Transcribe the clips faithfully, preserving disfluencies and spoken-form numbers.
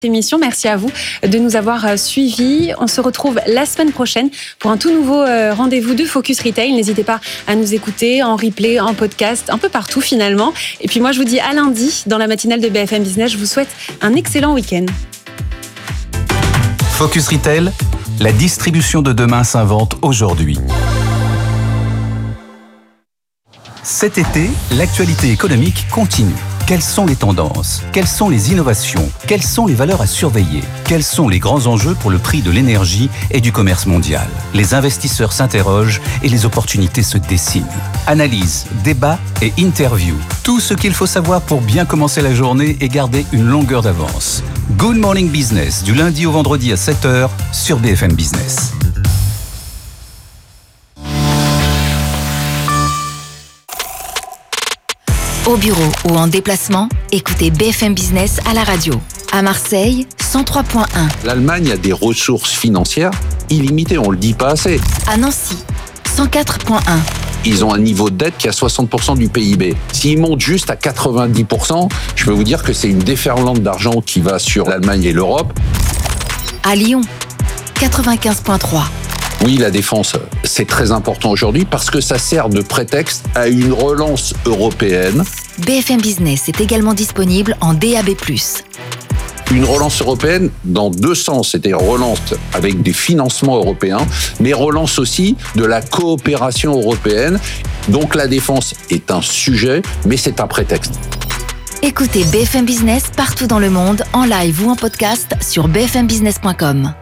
Émission. Merci à vous de nous avoir suivis. On se retrouve la semaine prochaine pour un tout nouveau rendez-vous de Focus Retail. N'hésitez pas à nous écouter en replay, en podcast, un peu partout finalement. Et puis moi, je vous dis à lundi dans la matinale de B F M Business. Je vous souhaite un excellent week-end. Focus Retail, la distribution de demain s'invente aujourd'hui. Cet été, l'actualité économique continue. Quelles sont les tendances ? Quelles sont les innovations ? Quelles sont les valeurs à surveiller ? Quels sont les grands enjeux pour le prix de l'énergie et du commerce mondial ? Les investisseurs s'interrogent et les opportunités se dessinent. Analyse, débat et interview. Tout ce qu'il faut savoir pour bien commencer la journée et garder une longueur d'avance. Good Morning Business, du lundi au vendredi à sept heures sur B F M Business. Au bureau ou en déplacement, écoutez B F M Business à la radio. À Marseille, cent trois point un. L'Allemagne a des ressources financières illimitées, on ne le dit pas assez. À Nancy, cent quatre point un. Ils ont un niveau de dette qui est à soixante pour cent du P I B. S'ils montent juste à quatre-vingt-dix pour cent, je peux vous dire que c'est une déferlante d'argent qui va sur l'Allemagne et l'Europe. À Lyon, quatre-vingt-quinze point trois. Oui, la défense, c'est très important aujourd'hui parce que ça sert de prétexte à une relance européenne. B F M Business est également disponible en D A B plus. Une relance européenne dans deux sens, c'est-à-dire relance avec des financements européens, mais relance aussi de la coopération européenne. Donc la défense est un sujet, mais c'est un prétexte. Écoutez B F M Business partout dans le monde, en live ou en podcast sur b f m business point com.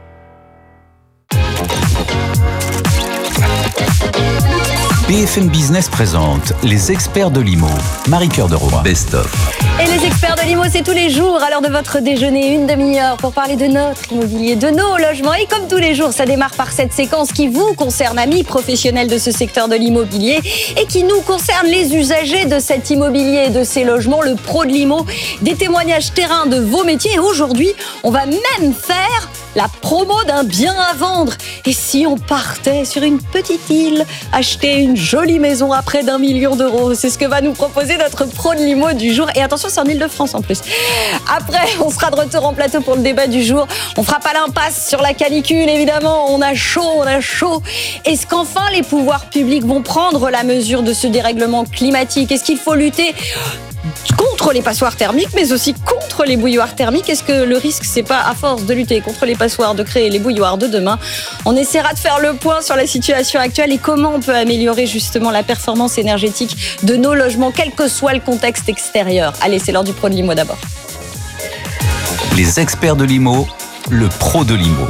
B F M Business présente les experts de l'I M O. Marie-Cœur de Roy. Best of. Et les experts de l'I M O, c'est tous les jours à l'heure de votre déjeuner, une demi-heure pour parler de notre immobilier, de nos logements. Et comme tous les jours, ça démarre par cette séquence qui vous concerne, amis professionnels de ce secteur de l'immobilier, et qui nous concerne, les usagers de cet immobilier et de ces logements, le pro de l'I M O, des témoignages terrain de vos métiers. Et aujourd'hui, on va même faire la promo d'un bien à vendre. Et si on partait sur une petite île, acheter une jolie maison à près d'un million d'euros, c'est ce que va nous proposer notre pro de l'I M O du jour. Et attention, c'est en Ile-de-France en plus. Après, on sera de retour en plateau pour le débat du jour. On fera pas l'impasse sur la canicule, évidemment. On a chaud, on a chaud. Est-ce qu'enfin les pouvoirs publics vont prendre la mesure de ce dérèglement climatique ? Est-ce qu'il faut lutter contre les passoires thermiques, mais aussi contre les bouilloires thermiques? Est-ce que le risque, c'est pas à force de lutter contre les passoires, de créer les bouilloires de demain? On essaiera de faire le point sur la situation actuelle et comment on peut améliorer justement la performance énergétique de nos logements, quel que soit le contexte extérieur. Allez, c'est l'heure du pro de l'I M O d'abord. Les experts de l'I M O, le pro de l'I M O.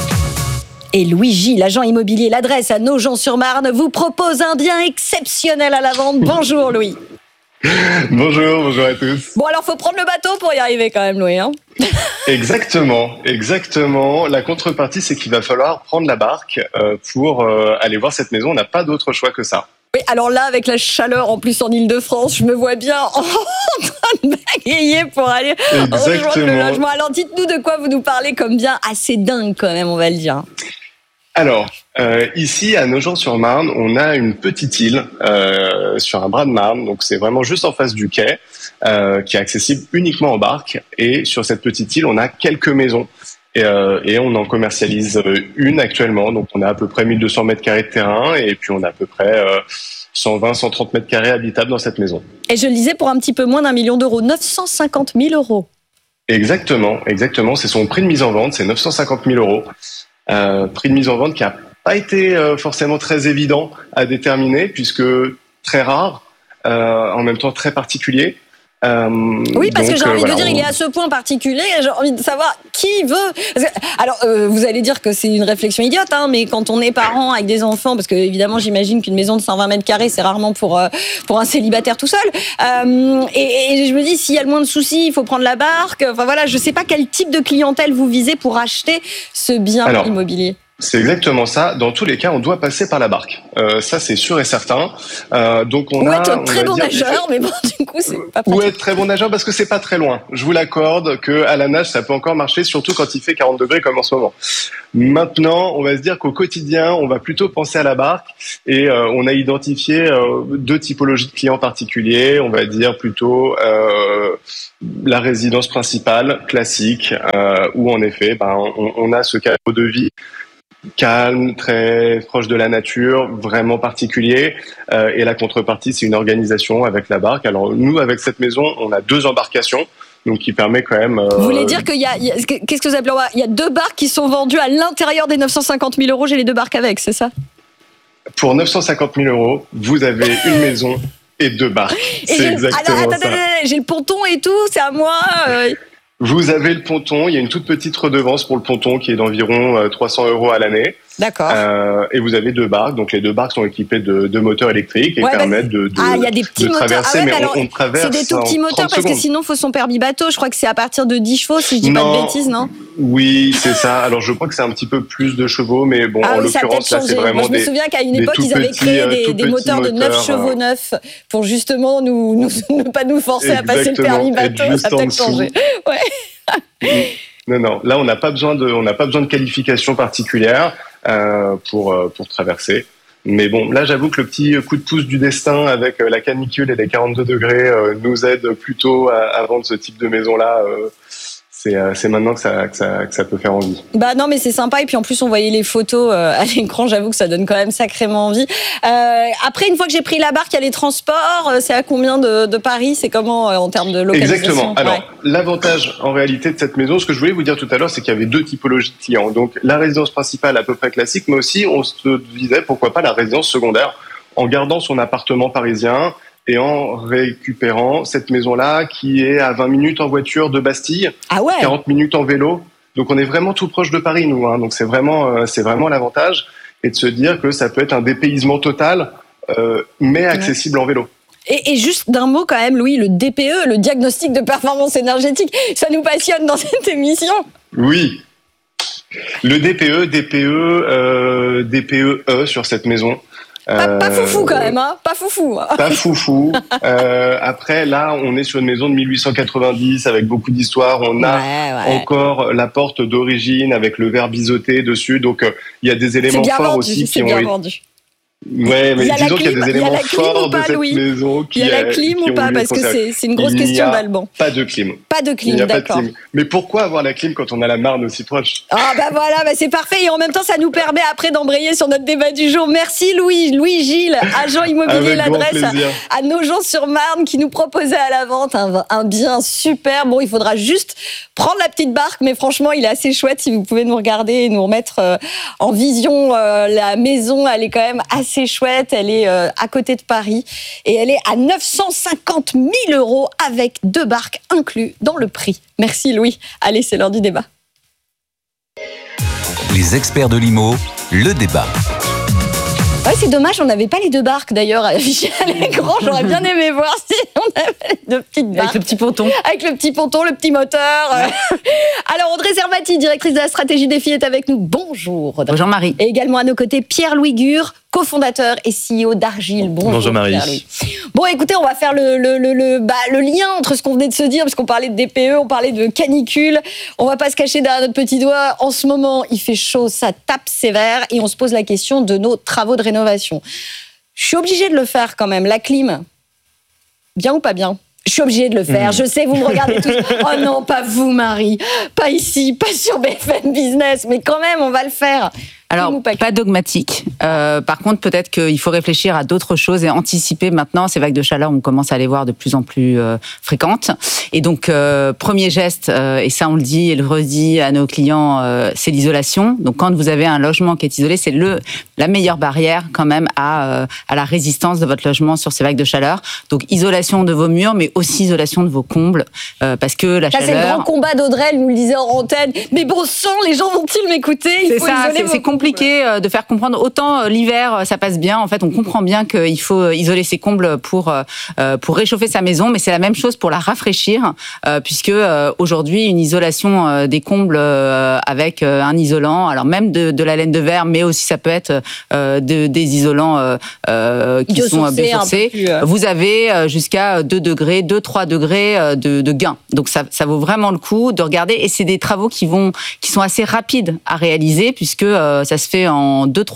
Et Louis J, l'agent immobilier, l'adresse à Nogent-sur-Marne, vous propose un bien exceptionnel à la vente. Bonjour Louis. Bonjour, bonjour à tous. Bon, alors faut prendre le bateau pour y arriver quand même, Louis. Hein exactement, exactement. La contrepartie, c'est qu'il va falloir prendre la barque euh, pour euh, aller voir cette maison. On n'a pas d'autre choix que ça. Oui, alors là, avec la chaleur en plus en Ile-de-France, je me vois bien en train de bagayer pour aller rejoindre le logement. Alors dites-nous de quoi vous nous parlez comme bien assez dingue quand même, on va le dire. Alors, euh, ici à Nogent-sur-Marne, on a une petite île euh, sur un bras de Marne, donc c'est vraiment juste en face du quai, euh, qui est accessible uniquement en barque. Et sur cette petite île, on a quelques maisons et, euh, et on en commercialise une actuellement. Donc on a à peu près mille deux cents mètres carrés de terrain et puis on a à peu près euh, cent vingt à cent trente mètres carrés habitables dans cette maison. Et je le disais, pour un petit peu moins d'un million d'euros, neuf cent cinquante mille euros. Exactement, exactement. C'est son prix de mise en vente, c'est neuf cent cinquante mille euros. Euh, prix de mise en vente qui n'a pas été euh, forcément très évident à déterminer puisque très rare, euh, en même temps très particulier. Euh, oui, parce donc, que j'ai envie euh, voilà, de dire, on... il est à ce point particulier, j'ai envie de savoir qui veut... Parce que, alors, euh, vous allez dire que c'est une réflexion idiote, hein, mais quand on est parent avec des enfants, parce que évidemment, j'imagine qu'une maison de cent vingt mètres carrés, c'est rarement pour, euh, pour un célibataire tout seul. Euh, et, et je me dis, s'il y a le moins de soucis, il faut prendre la barque. Enfin voilà, je ne sais pas quel type de clientèle vous visez pour acheter ce bien alors, immobilier. C'est exactement ça. Dans tous les cas, on doit passer par la barque. Euh, ça, c'est sûr et certain. Euh, donc on ou a, être très bon dire, nageur, mais bon, du coup, c'est pas pratique. Ou être très bon nageur parce que c'est pas très loin. Je vous l'accorde que à la nage, ça peut encore marcher, surtout quand il fait quarante degrés comme en ce moment. Maintenant, on va se dire qu'au quotidien, on va plutôt penser à la barque et euh, on a identifié euh, deux typologies de clients particuliers. On va dire plutôt euh, la résidence principale classique, euh, où en effet, ben, on, on a ce cadre de vie calme, très proche de la nature, vraiment particulier. Euh, et la contrepartie, c'est une organisation avec la barque. Alors nous, avec cette maison, on a deux embarcations. Donc, qui permet quand même. Euh... Vous voulez dire qu'il y a, il y a, qu'est-ce que vous appelez, il y a deux barques qui sont vendues à l'intérieur des neuf cent cinquante mille euros. J'ai les deux barques avec, c'est ça? Pour neuf cent cinquante mille euros, vous avez une maison et deux barques. Et c'est exactement alors, attendez, ça. Attendez, j'ai le ponton et tout, c'est à moi. Euh... Vous avez le ponton. Il y a une toute petite redevance pour le ponton qui est d'environ trois cents euros à l'année. D'accord. Euh, et vous avez deux barques. Donc les deux barques sont équipées de, de moteurs électriques et ouais, permettent de, de, ah, il y a des petits de moteurs. traverser. Ah ouais, mais alors, on, on traverse. C'est des tout petits moteurs parce secondes. que sinon, il faut son permis bateau. Je crois que c'est à partir de dix chevaux, si je dis non, pas de bêtises, non? Oui, c'est ça. Alors je crois que c'est un petit peu plus de chevaux, mais bon, ah en oui, l'occurrence, là, c'est vraiment. Moi, je me des, souviens qu'à une époque, ils avaient petits, créé des, des moteurs de neuf chevaux euh... neufs pour justement nous, nous, ne pas nous forcer Exactement. à passer le permis bateau. Ça a peut-être changé. Ouais. Non, non. Là, on n'a pas besoin de, on n'a pas besoin de qualification particulière euh, pour euh, pour traverser. Mais bon, là, j'avoue que le petit coup de pouce du destin avec euh, la canicule et les quarante-deux degrés euh, nous aide plutôt à, à vendre ce type de maison-là. Euh, c'est, euh, c'est maintenant que ça, que ça que ça peut faire envie. Bah non, mais c'est sympa. Et puis en plus, on voyait les photos euh, à l'écran. J'avoue que ça donne quand même sacrément envie. Euh, après, une fois que j'ai pris la barque, il y a les transports. Euh, c'est à combien de, de Paris? C'est comment euh, en termes de localisation? Exactement. Alors, ouais. L'avantage en réalité de cette maison, ce que je voulais vous dire tout à l'heure, c'est qu'il y avait deux typologies de clients. Donc, la résidence principale à peu près classique, mais aussi on se disait pourquoi pas la résidence secondaire, en gardant son appartement parisien et en récupérant cette maison-là qui est à vingt minutes en voiture de Bastille, ah ouais. quarante minutes en vélo. Donc on est vraiment tout proche de Paris, nous. Hein. Donc c'est vraiment, euh, c'est vraiment l'avantage, et de se dire que ça peut être un dépaysement total, euh, mais accessible ouais. en vélo. Et, et juste d'un mot quand même, Louis, le D P E, le diagnostic de performance énergétique, ça nous passionne dans cette émission. Oui. Le D P E, D P E, euh, D P E E sur cette maison. Pas, pas foufou quand même, hein. Pas foufou. Pas foufou. Euh, après, là, on est sur une maison de mille huit cent quatre-vingt-dix avec beaucoup d'histoire. On a ouais, ouais. encore la porte d'origine avec le verre biseauté dessus. Donc, euh, il y a des éléments forts vendu, aussi qui ont bien été... vendu. Ouais, mais disons qu'il y a des éléments forts de cette Louis maison qui Il y a la clim ou pas? Parce que c'est, c'est une grosse question d'Alban. Pas de clim. Pas de clim, d'accord. Clim. Mais pourquoi avoir la clim quand on a la Marne aussi proche? Ah bah voilà, bah c'est parfait. Et en même temps, ça nous permet après d'embrayer sur notre débat du jour. Merci Louis, Louis Gilles, agent immobilier, l'adresse à, à Nogent-sur-Marne, qui nous proposait à la vente un, un bien super. Bon, il faudra juste prendre la petite barque, mais franchement, il est assez chouette. Si vous pouvez nous regarder et nous remettre euh, en vision euh, la maison, elle est quand même assez chouette. Elle est euh, à côté de Paris et elle est à neuf cent cinquante mille euros avec deux barques inclus dans le prix. Merci Louis. Allez, c'est l'heure du débat. Les experts de l'I M O, le débat. Ouais, c'est dommage, on n'avait pas les deux barques d'ailleurs affichées à l'écran. J'aurais bien aimé voir si on avait les deux petites barques. Avec le petit ponton. Avec le petit ponton, le petit moteur. Ouais. Alors, Audrey Zervati, directrice de la stratégie des filles, est avec nous. Bonjour Audrey. Bonjour Marie. Et également à nos côtés, Pierre-Louis Gure, cofondateur et C E O d'Argile. Bonjour, Bonjour Marie. Pierre-Louis. Bon, écoutez, on va faire le, le, le, le, bah, le lien entre ce qu'on venait de se dire, parce qu'on parlait de D P E, on parlait de canicule. On va pas se cacher derrière notre petit doigt. En ce moment, il fait chaud, ça tape sévère, et on se pose la question de nos travaux de rénovation. Je suis obligée de le faire quand même. La clim, bien ou pas bien? Je suis obligée de le faire. Mmh. Je sais, vous me regardez tous. Oh non, pas vous, Marie. Pas ici, pas sur B F M Business. Mais quand même, on va le faire. Alors, pas, pas dogmatique. Euh, par contre, peut-être qu'il faut réfléchir à d'autres choses et anticiper maintenant. Ces vagues de chaleur, on commence à les voir de plus en plus euh, fréquentes. Et donc, euh, premier geste, euh, et ça on le dit et le redit à nos clients, euh, c'est l'isolation. Donc, quand vous avez un logement qui est isolé, c'est le la meilleure barrière quand même à, euh, à la résistance de votre logement sur ces vagues de chaleur. Donc, isolation de vos murs, mais aussi isolation de vos combles, euh, parce que la ça, chaleur... C'est le grand combat d'Audrey, elle nous le disait en antenne. Mais bon sang, les gens vont-ils m'écouter? Il c'est faut ça, isoler c'est, vos c'est compliqué de faire comprendre. Autant l'hiver, ça passe bien. En fait, on comprend bien qu'il faut isoler ses combles pour euh, pour réchauffer sa maison, mais c'est la même chose pour la rafraîchir, euh, puisque euh, aujourd'hui, une isolation euh, des combles euh, avec euh, un isolant, alors même de, de la laine de verre, mais aussi ça peut être euh, de, des isolants euh, euh, qui sont biosourcés. Plus, euh... Vous avez jusqu'à deux degrés, deux trois degrés de, de gain. Donc ça, ça vaut vraiment le coup de regarder. Et c'est des travaux qui vont, qui sont assez rapides à réaliser, puisque euh, ça se fait en deux trois heures.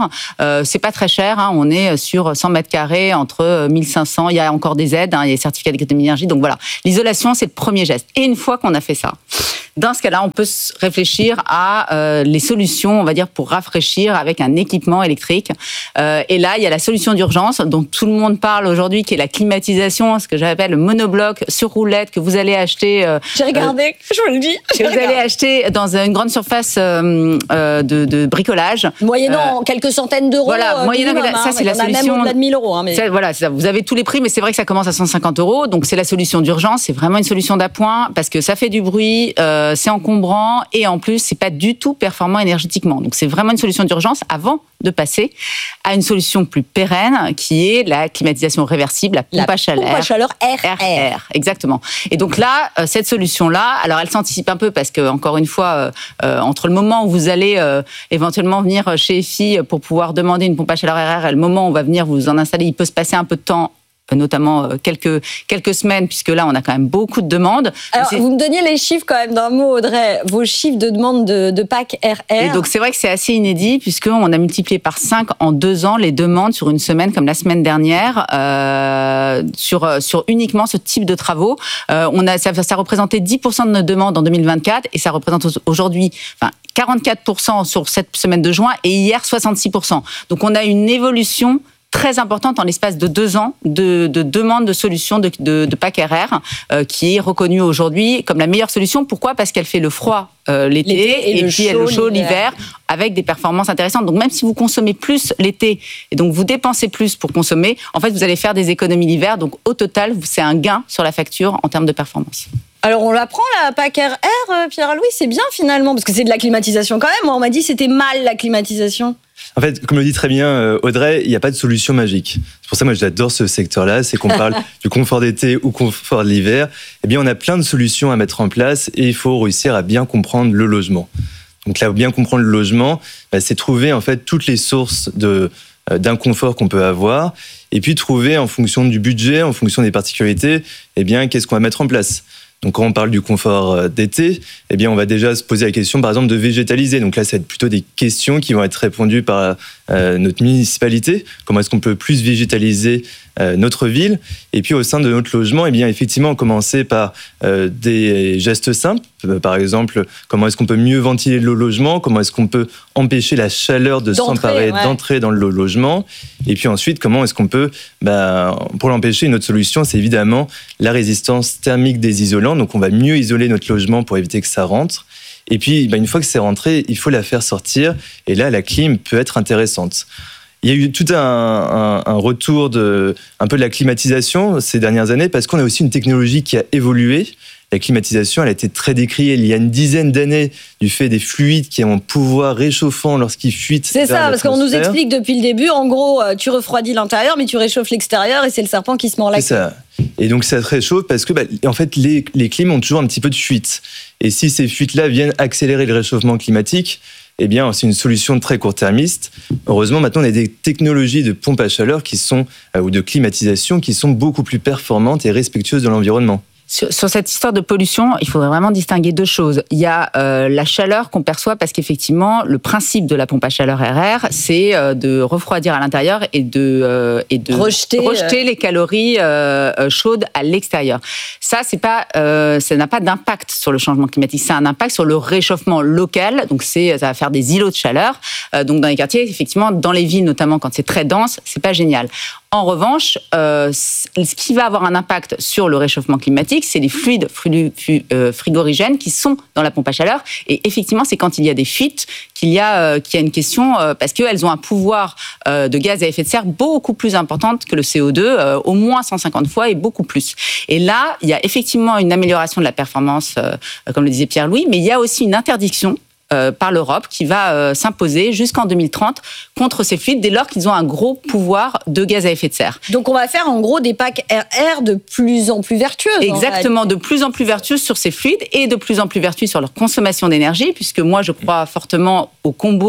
l'intérieur. Euh, c'est pas très cher, hein, on est sur cent mètres carrés, entre mille cinq cents, il y a encore des aides, hein, il y a les certificats d'économie d'énergie, donc voilà. L'isolation, c'est le premier geste. Et une fois qu'on a fait ça, dans ce cas-là, on peut réfléchir à euh, les solutions, on va dire, pour rafraîchir avec un équipement électrique. Euh, et là, il y a la solution d'urgence dont tout le monde parle aujourd'hui, qui est la climatisation, ce que j'appelle le monobloc sur roulette que vous allez acheter. Euh, J'ai regardé, euh, je vous le dis. Que vous allez acheter dans une grande surface euh, euh, de, de bricolage. Moyennant euh, quelques centaines d'euros. Voilà, moyennant, minimum, ça hein, c'est la solution. Même au-delà de mille euros. Hein, mais... ça, voilà, ça, vous avez tous les prix, mais c'est vrai que ça commence à cent cinquante euros. Donc c'est la solution d'urgence. C'est vraiment une solution d'appoint parce que ça fait du bruit, euh, c'est encombrant. Et en plus, c'est pas du tout performant énergétiquement. Donc, c'est vraiment une solution d'urgence avant de passer à une solution plus pérenne, qui est la climatisation réversible, la pompe la à chaleur. Pompe à chaleur R R. Exactement. Et donc là, cette solution-là, alors elle s'anticipe un peu parce que, encore une fois, euh, entre le moment où vous allez euh, éventuellement venir chez E F I pour pouvoir demander une pompe à chaleur R R et le moment où on va venir vous en installer, il peut se passer un peu de temps, notamment quelques, quelques semaines, puisque là, on a quand même beaucoup de demandes. Alors, vous me donniez les chiffres quand même d'un mot, Audrey, vos chiffres de demande de, de pack R R. Et donc, c'est vrai que c'est assez inédit, puisqu'on a multiplié par cinq en deux ans les demandes sur une semaine, comme la semaine dernière, euh, sur, sur uniquement ce type de travaux. Euh, on a, ça, ça représentait dix pour cent de nos demandes en deux mille vingt-quatre, et ça représente aujourd'hui, enfin, quarante-quatre pour cent sur cette semaine de juin, et hier, soixante-six pour cent. Donc, on a une évolution très importante en l'espace de deux ans de, de demande de solutions de, de, de pack R R, euh, qui est reconnue aujourd'hui comme la meilleure solution. Pourquoi ? Parce qu'elle fait le froid euh, l'été, l'été et, et le puis chaud, le chaud l'hiver, avec des performances intéressantes. Donc même si vous consommez plus l'été et donc vous dépensez plus pour consommer, en fait vous allez faire des économies l'hiver. Donc au total, c'est un gain sur la facture en termes de performance. Alors on l'apprend la pack R R, Pierre-Louis, c'est bien finalement, parce que c'est de la climatisation quand même. Moi on m'a dit que c'était mal la climatisation. En fait, comme le dit très bien Audrey, il n'y a pas de solution magique. C'est pour ça que moi j'adore ce secteur-là, c'est qu'on parle du confort d'été ou confort de l'hiver. Eh bien, on a plein de solutions à mettre en place et il faut réussir à bien comprendre le logement. Donc là, bien comprendre le logement, bah, c'est trouver en fait toutes les sources de, euh, d'inconfort qu'on peut avoir et puis trouver en fonction du budget, en fonction des particularités, eh bien, qu'est-ce qu'on va mettre en place. Donc, quand on parle du confort d'été, eh bien, on va déjà se poser la question, par exemple, de végétaliser. Donc là, ça va être plutôt des questions qui vont être répondues par euh, notre municipalité. Comment est-ce qu'on peut plus végétaliser euh, notre ville ? Et puis, au sein de notre logement, eh bien, effectivement, on commençait par euh, des gestes simples. Par exemple, comment est-ce qu'on peut mieux ventiler le logement ? Comment est-ce qu'on peut empêcher la chaleur de d'entrer, s'emparer, ouais. d'entrer dans le logement ? Et puis ensuite, comment est-ce qu'on peut, bah, pour l'empêcher, une autre solution, c'est évidemment la résistance thermique des isolants. Donc, on va mieux isoler notre logement pour éviter que ça rentre. Et puis, bah, une fois que c'est rentré, il faut la faire sortir. Et là, la clim peut être intéressante. Il y a eu tout un, un, un retour de, un peu de la climatisation ces dernières années parce qu'on a aussi une technologie qui a évolué. La climatisation, elle a été très décriée il y a une dizaine d'années du fait des fluides qui ont un pouvoir réchauffant lorsqu'ils fuitent. C'est ça, parce qu'on nous explique depuis le début, en gros, tu refroidis l'intérieur, mais tu réchauffes l'extérieur et c'est le serpent qui se mord la queue. C'est ça. Et donc ça se réchauffe parce que, bah, en fait, les, les clims ont toujours un petit peu de fuite. Et si ces fuites-là viennent accélérer le réchauffement climatique, eh bien, c'est une solution très court-termiste. Heureusement, maintenant, on a des technologies de pompe à chaleur qui sont, euh, ou de climatisation qui sont beaucoup plus performantes et respectueuses de l'environnement. Sur, sur cette histoire de pollution, il faudrait vraiment distinguer deux choses. Il y a euh, la chaleur qu'on perçoit parce qu'effectivement, le principe de la pompe à chaleur R R, c'est euh, de refroidir à l'intérieur et de, euh, et de rejeter, rejeter euh... les calories euh, chaudes à l'extérieur. Ça, c'est pas, euh, ça n'a pas d'impact sur le changement climatique. Ça a un impact sur le réchauffement local. Donc, c'est, ça va faire des îlots de chaleur. Euh, donc, dans les quartiers, effectivement, dans les villes, notamment quand c'est très dense, c'est pas génial. En revanche, euh, ce qui va avoir un impact sur le réchauffement climatique, c'est les fluides frigorigènes qui sont dans la pompe à chaleur. Et effectivement, c'est quand il y a des fuites qu'il y a, euh, qu'il y a une question, euh, parce qu'elles ont un pouvoir euh, de gaz à effet de serre beaucoup plus important que le C O deux, euh, au moins cent cinquante fois et beaucoup plus. Et là, il y a effectivement une amélioration de la performance, euh, comme le disait Pierre-Louis, mais il y a aussi une interdiction par l'Europe qui va euh, s'imposer jusqu'en deux mille trente contre ces fluides dès lors qu'ils ont un gros pouvoir de gaz à effet de serre. Donc on va faire en gros des packs R R de plus en plus vertueuses. Exactement, de plus en plus vertueuses sur ces fluides et de plus en plus vertueuses sur leur consommation d'énergie, puisque moi je crois fortement au combo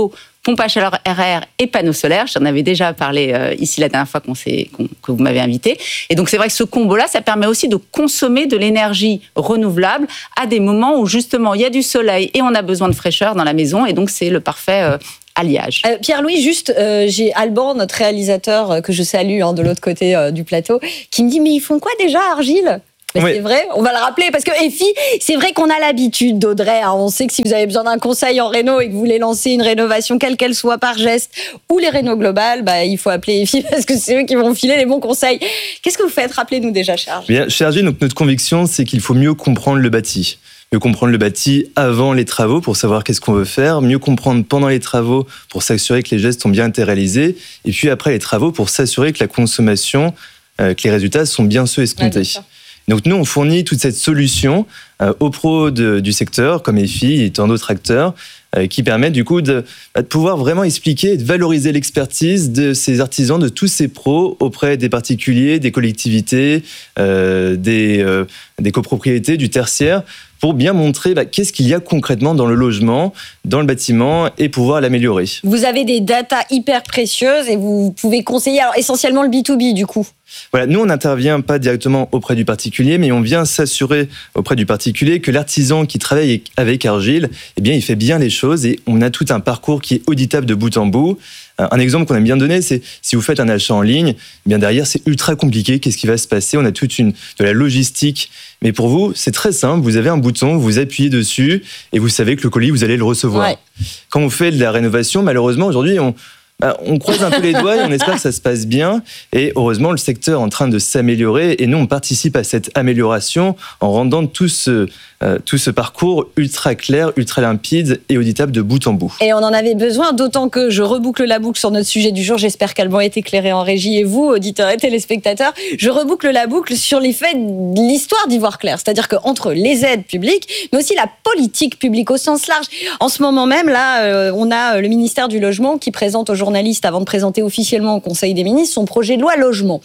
pompe à chaleur R R et panneaux solaires. J'en avais déjà parlé euh, ici la dernière fois qu'on s'est, qu'on, que vous m'avez invité. Et donc c'est vrai que ce combo-là, ça permet aussi de consommer de l'énergie renouvelable à des moments où justement il y a du soleil et on a besoin de fraîcheur dans la maison. Et donc c'est le parfait euh, alliage. Euh, Pierre-Louis, juste, euh, j'ai Alban, notre réalisateur euh, que je salue hein, de l'autre côté euh, du plateau, qui me dit mais ils font quoi déjà, Argile ? Ben oui. C'est vrai, on va le rappeler, parce que Effie, c'est vrai qu'on a l'habitude d'Audrey, hein, on sait que si vous avez besoin d'un conseil en réno et que vous voulez lancer une rénovation, quelle qu'elle soit, par geste, ou les rénos globales, bah, il faut appeler Effie, parce que c'est eux qui vont filer les bons conseils. Qu'est-ce que vous faites ? Rappelez-nous déjà, cher Argile. Bien, cher Argile, donc notre conviction, c'est qu'il faut mieux comprendre le bâti. Mieux comprendre le bâti avant les travaux pour savoir qu'est-ce qu'on veut faire, mieux comprendre pendant les travaux pour s'assurer que les gestes ont bien été réalisés, et puis après les travaux pour s'assurer que la consommation, euh, que les résultats sont bien ceux escomptés. Ouais, donc nous, on fournit toute cette solution euh, aux pros de, du secteur, comme Effie et tant d'autres acteurs, euh, qui permettent du coup de, de pouvoir vraiment expliquer et de valoriser l'expertise de ces artisans, de tous ces pros auprès des particuliers, des collectivités, euh, des, euh, des copropriétés, du tertiaire, pour bien montrer bah, qu'est-ce qu'il y a concrètement dans le logement, dans le bâtiment, et pouvoir l'améliorer. Vous avez des datas hyper précieuses et vous pouvez conseiller alors, essentiellement le B deux B du coup. Voilà, nous, on n'intervient pas directement auprès du particulier, mais on vient s'assurer auprès du particulier que l'artisan qui travaille avec Argile, eh bien, il fait bien les choses et on a tout un parcours qui est auditable de bout en bout. Un exemple qu'on aime bien donner, c'est si vous faites un achat en ligne, eh bien derrière, c'est ultra compliqué. Qu'est-ce qui va se passer ? On a toute une, de la logistique. Mais pour vous, c'est très simple. Vous avez un bouton, vous appuyez dessus et vous savez que le colis, vous allez le recevoir. Ouais. Quand on fait de la rénovation, malheureusement, aujourd'hui, on... Bah, on croise un peu les doigts et on espère que ça se passe bien. Et heureusement, le secteur est en train de s'améliorer. Et nous, on participe à cette amélioration en rendant tout ce, euh, tout ce parcours ultra clair, ultra limpide et auditable de bout en bout. Et on en avait besoin, d'autant que je reboucle la boucle sur notre sujet du jour. J'espère qu'Alban est éclairé en régie. Et vous, auditeurs et téléspectateurs, je reboucle la boucle sur les faits de l'histoire d'Ivoire Clair. C'est-à-dire qu'entre les aides publiques, mais aussi la politique publique au sens large. En ce moment même, là, euh, on a le ministère du Logement qui présente aujourd'hui journaliste avant de présenter officiellement au Conseil des ministres son projet de loi logement.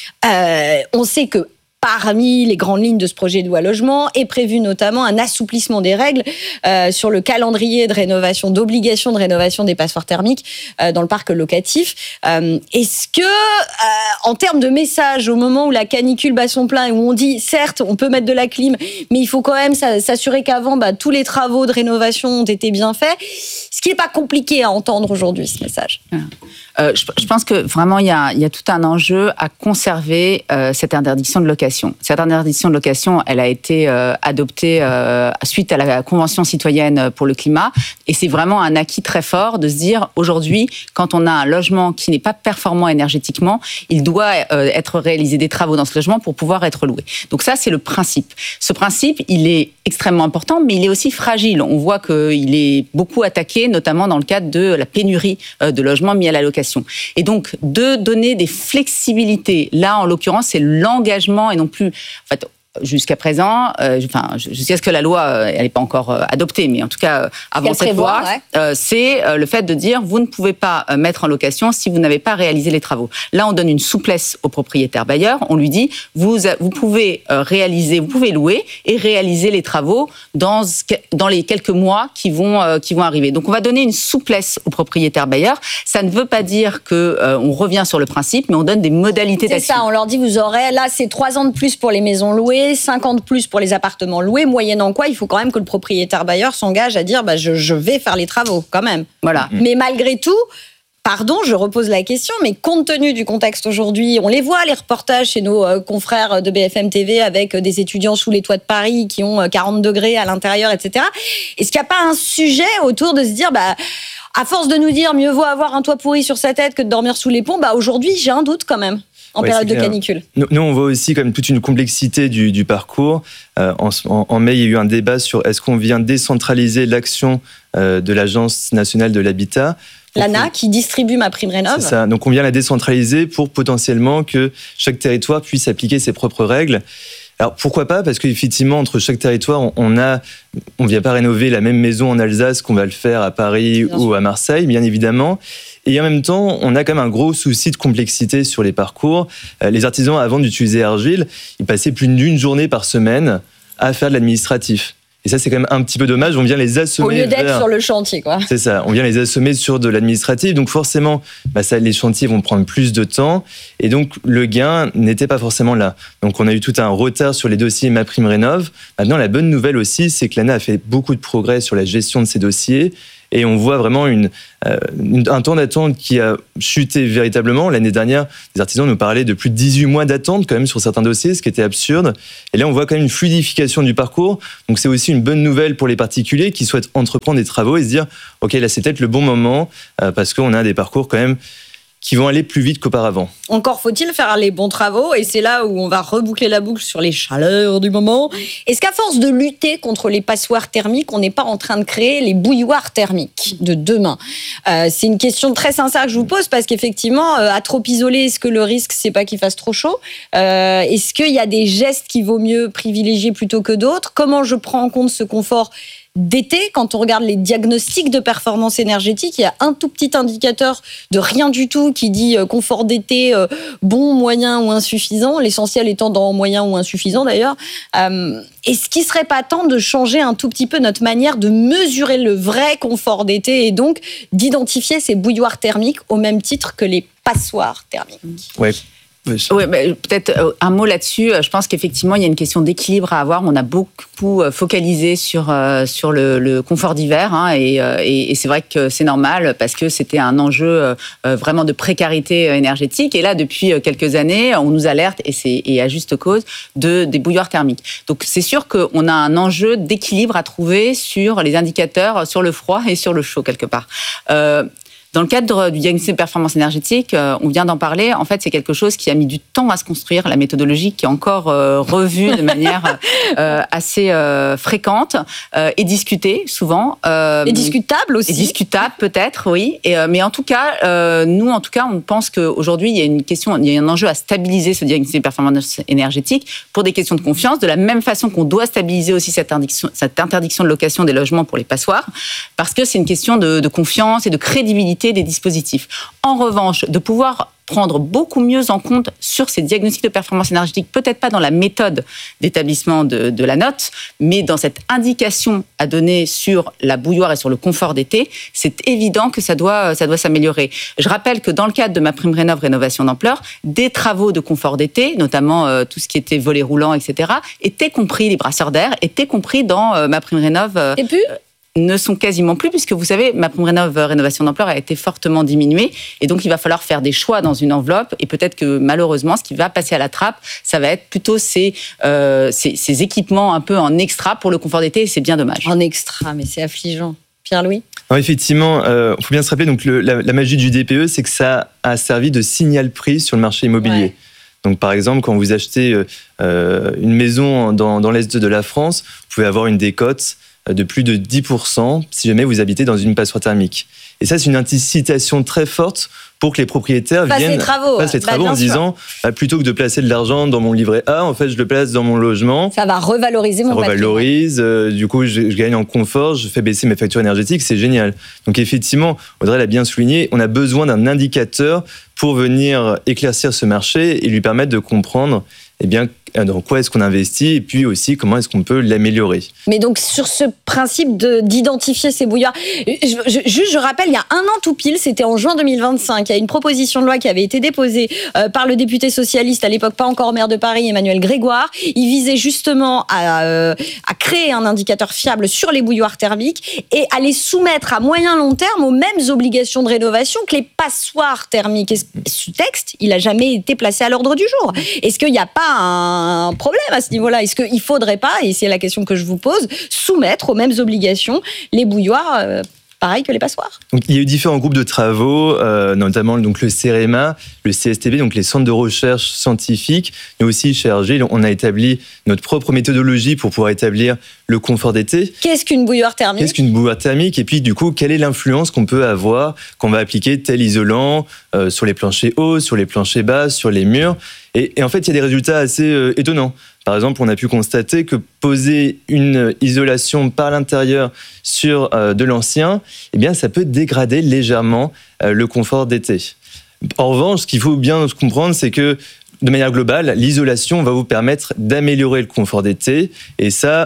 Euh, on sait que parmi les grandes lignes de ce projet de loi logement est prévu notamment un assouplissement des règles euh, sur le calendrier de rénovation, d'obligation de rénovation des passoires thermiques euh, dans le parc locatif. Euh, est-ce que, euh, en termes de message, au moment où la canicule bat son plein et où on dit, certes, on peut mettre de la clim, mais il faut quand même s'assurer qu'avant, bah, tous les travaux de rénovation ont été bien faits, ce qui n'est pas compliqué à entendre aujourd'hui, ce message. Euh, je, je pense que vraiment, il y a, il y a tout un enjeu à conserver euh, cette interdiction de location. Cette interdiction de location, elle a été euh, adoptée euh, suite à la Convention citoyenne pour le climat. Et c'est vraiment un acquis très fort de se dire, aujourd'hui, quand on a un logement qui n'est pas performant énergétiquement, il doit euh, être réalisé des travaux dans ce logement pour pouvoir être loué. Donc ça, c'est le principe. Ce principe, il est extrêmement important, mais il est aussi fragile. On voit qu'il est beaucoup attaqué, notamment dans le cadre de la pénurie de logements mis à la location. Et donc, de donner des flexibilités, là, en l'occurrence, c'est l'engagement et non plus... En fait, jusqu'à présent, euh, enfin, jusqu'à ce que la loi, euh, elle n'est pas encore euh, adoptée, mais en tout cas, euh, avant cette loi, ouais. euh, c'est euh, le fait de dire, vous ne pouvez pas euh, mettre en location si vous n'avez pas réalisé les travaux. Là, on donne une souplesse au propriétaire bailleur. On lui dit, vous, vous pouvez euh, réaliser, vous pouvez louer et réaliser les travaux dans, dans les quelques mois qui vont, euh, qui vont arriver. Donc, on va donner une souplesse au propriétaire bailleur. Ça ne veut pas dire qu'on euh, revient sur le principe, mais on donne des modalités d'action. C'est ça, on leur dit, vous aurez, là, c'est trois ans de plus pour les maisons louées, cinq ans de plus pour les appartements loués, moyennant quoi il faut quand même que le propriétaire bailleur s'engage à dire bah, je, je vais faire les travaux quand même. Voilà. Mmh. Mais malgré tout, pardon, je repose la question, mais compte tenu du contexte aujourd'hui, on les voit les reportages chez nos euh, confrères de B F M T V avec euh, des étudiants sous les toits de Paris qui ont euh, quarante degrés à l'intérieur, et cetera. Est-ce qu'il n'y a pas un sujet autour de se dire bah, à force de nous dire mieux vaut avoir un toit pourri sur sa tête que de dormir sous les ponts, bah, aujourd'hui j'ai un doute quand même. En ouais, période de canicule. Nous, nous, on voit aussi comme toute une complexité du, du parcours. Euh, en, en, en mai, il y a eu un débat sur est-ce qu'on vient décentraliser l'action euh, de l'Agence nationale de l'habitat. L'A N A qui distribue ma prime rénov. C'est ça. Donc on vient la décentraliser pour potentiellement que chaque territoire puisse appliquer ses propres règles. Alors pourquoi pas ? Parce qu'effectivement, entre chaque territoire, on a, on vient pas rénover la même maison en Alsace qu'on va le faire à Paris bien ou sûr. À Marseille, bien évidemment. Et en même temps, on a quand même un gros souci de complexité sur les parcours. Les artisans, avant d'utiliser Argile, ils passaient plus d'une journée par semaine à faire de l'administratif. Et ça, c'est quand même un petit peu dommage. On vient les assommer. Au lieu d'être vers... sur le chantier, quoi. C'est ça. On vient les assommer sur de l'administratif. Donc forcément, bah ça, les chantiers vont prendre plus de temps. Et donc, le gain n'était pas forcément là. Donc, on a eu tout un retard sur les dossiers MaPrimeRénov'. Maintenant, la bonne nouvelle aussi, c'est que l'A N A a fait beaucoup de progrès sur la gestion de ces dossiers. Et on voit vraiment une, euh, une, un temps d'attente qui a chuté véritablement. L'année dernière, les artisans nous parlaient de plus de dix-huit mois d'attente quand même sur certains dossiers, ce qui était absurde. Et là, on voit quand même une fluidification du parcours. Donc, c'est aussi une bonne nouvelle pour les particuliers qui souhaitent entreprendre des travaux et se dire « Ok, là, c'est peut-être le bon moment euh, parce qu'on a des parcours quand même qui vont aller plus vite qu'auparavant. » Encore faut-il faire les bons travaux, et c'est là où on va reboucler la boucle sur les chaleurs du moment. Est-ce qu'à force de lutter contre les passoires thermiques, on n'est pas en train de créer les bouilloires thermiques de demain ? euh, C'est une question très sincère que je vous pose, parce qu'effectivement, euh, à trop isoler, est-ce que le risque, c'est pas qu'il fasse trop chaud ? euh, Est-ce qu'il y a des gestes qu'il vaut mieux privilégier plutôt que d'autres ? Comment je prends en compte ce confort d'été? Quand on regarde les diagnostics de performance énergétique, il y a un tout petit indicateur de rien du tout qui dit confort d'été euh, bon, moyen ou insuffisant, l'essentiel étant dans moyen ou insuffisant d'ailleurs. Euh, est-ce qu'il ne serait pas temps de changer un tout petit peu notre manière de mesurer le vrai confort d'été et donc d'identifier ces bouilloires thermiques au même titre que les passoires thermiques? Ouais. Oui, bah, peut-être un mot là-dessus. Je pense qu'effectivement, il y a une question d'équilibre à avoir. On a beaucoup focalisé sur, sur le, le confort d'hiver, hein, et, et, et c'est vrai que c'est normal parce que c'était un enjeu vraiment de précarité énergétique. Et là, depuis quelques années, on nous alerte, et, c'est, et à juste cause, de, des bouilloires thermiques. Donc, c'est sûr qu'on a un enjeu d'équilibre à trouver sur les indicateurs, sur le froid et sur le chaud, quelque part. Euh, Dans le cadre du diagnostic de performance énergétique, euh, on vient d'en parler. En fait, c'est quelque chose qui a mis du temps à se construire. La méthodologie qui est encore euh, revue de manière euh, assez euh, fréquente euh, et discutée souvent. Euh, et discutable aussi. Et discutable peut-être, oui. Et, euh, mais en tout cas, euh, nous, en tout cas, on pense qu'aujourd'hui, il y a une question, il y a un enjeu à stabiliser ce diagnostic de performance énergétique pour des questions de confiance, de la même façon qu'on doit stabiliser aussi cette interdiction, cette interdiction de location des logements pour les passoires, parce que c'est une question de, de confiance et de crédibilité des dispositifs. En revanche, de pouvoir prendre beaucoup mieux en compte sur ces diagnostics de performance énergétique, peut-être pas dans la méthode d'établissement de, de la note, mais dans cette indication à donner sur la bouilloire et sur le confort d'été, c'est évident que ça doit, ça doit s'améliorer. Je rappelle que dans le cadre de MaPrimeRénov' rénovation d'ampleur, des travaux de confort d'été, notamment euh, tout ce qui était volets roulants, et cetera, étaient compris, les brasseurs d'air, étaient compris dans euh, MaPrimeRénov'. Euh, et puis ne sont quasiment plus, puisque vous savez, MaPrimeRénov' rénovation d'ampleur a été fortement diminuée, et donc il va falloir faire des choix dans une enveloppe, et peut-être que malheureusement, ce qui va passer à la trappe, ça va être plutôt ces, euh, ces, ces équipements un peu en extra pour le confort d'été, et c'est bien dommage. En extra, mais c'est affligeant. Pierre-Louis ? Alors effectivement, il euh, faut bien se rappeler, donc le, la, la magie du D P E, c'est que ça a servi de signal prix sur le marché immobilier. Ouais. Donc par exemple, quand vous achetez euh, une maison dans, dans l'est de la France, vous pouvez avoir une décote de plus de dix pour cent si jamais vous habitez dans une passoire thermique. Et ça, c'est une incitation très forte pour que les propriétaires fassent viennent les travaux, fassent les travaux bah, en se disant, bah, plutôt que de placer de l'argent dans mon livret A, en fait, je le place dans mon logement. Ça va revaloriser mon patrimoine. Ça revalorise, euh, du coup, je, je gagne en confort, je fais baisser mes factures énergétiques, c'est génial. Donc effectivement, Audrey l'a bien souligné, on a besoin d'un indicateur pour venir éclaircir ce marché et lui permettre de comprendre eh bien, dans quoi est-ce qu'on investit et puis aussi comment est-ce qu'on peut l'améliorer. Mais donc sur ce principe de, d'identifier ces bouilloires, je, je, juste je rappelle, il y a un an tout pile, c'était en juin deux mille vingt-cinq, il y a une proposition de loi qui avait été déposée euh, par le député socialiste, à l'époque pas encore maire de Paris, Emmanuel Grégoire. Il visait justement à, euh, à créer un indicateur fiable sur les bouilloires thermiques et à les soumettre à moyen long terme aux mêmes obligations de rénovation que les passoires thermiques. Et ce texte, il n'a jamais été placé à l'ordre du jour. Est-ce qu'il n'y a pas un problème à ce niveau-là? Est-ce qu'il ne faudrait pas, et c'est la question que je vous pose, soumettre aux mêmes obligations les bouilloires euh, pareil que les passoires? Donc, il y a eu différents groupes de travaux, euh, notamment donc, le CEREMA, le C S T B, donc les centres de recherche scientifiques, mais aussi chez R G, on a établi notre propre méthodologie pour pouvoir établir le confort d'été. Qu'est-ce qu'une bouilloire thermique? Qu'est-ce qu'une bouilloire thermique? Et puis, du coup, quelle est l'influence qu'on peut avoir quand on va appliquer tel isolant euh, sur les planchers hauts, sur les planchers bas, sur les murs? Et, et en fait, il y a des résultats assez euh, étonnants. Par exemple, on a pu constater que poser une isolation par l'intérieur sur euh, de l'ancien, eh bien, ça peut dégrader légèrement euh, le confort d'été. En revanche, ce qu'il faut bien comprendre, c'est que de manière globale, l'isolation va vous permettre d'améliorer le confort d'été. Et ça,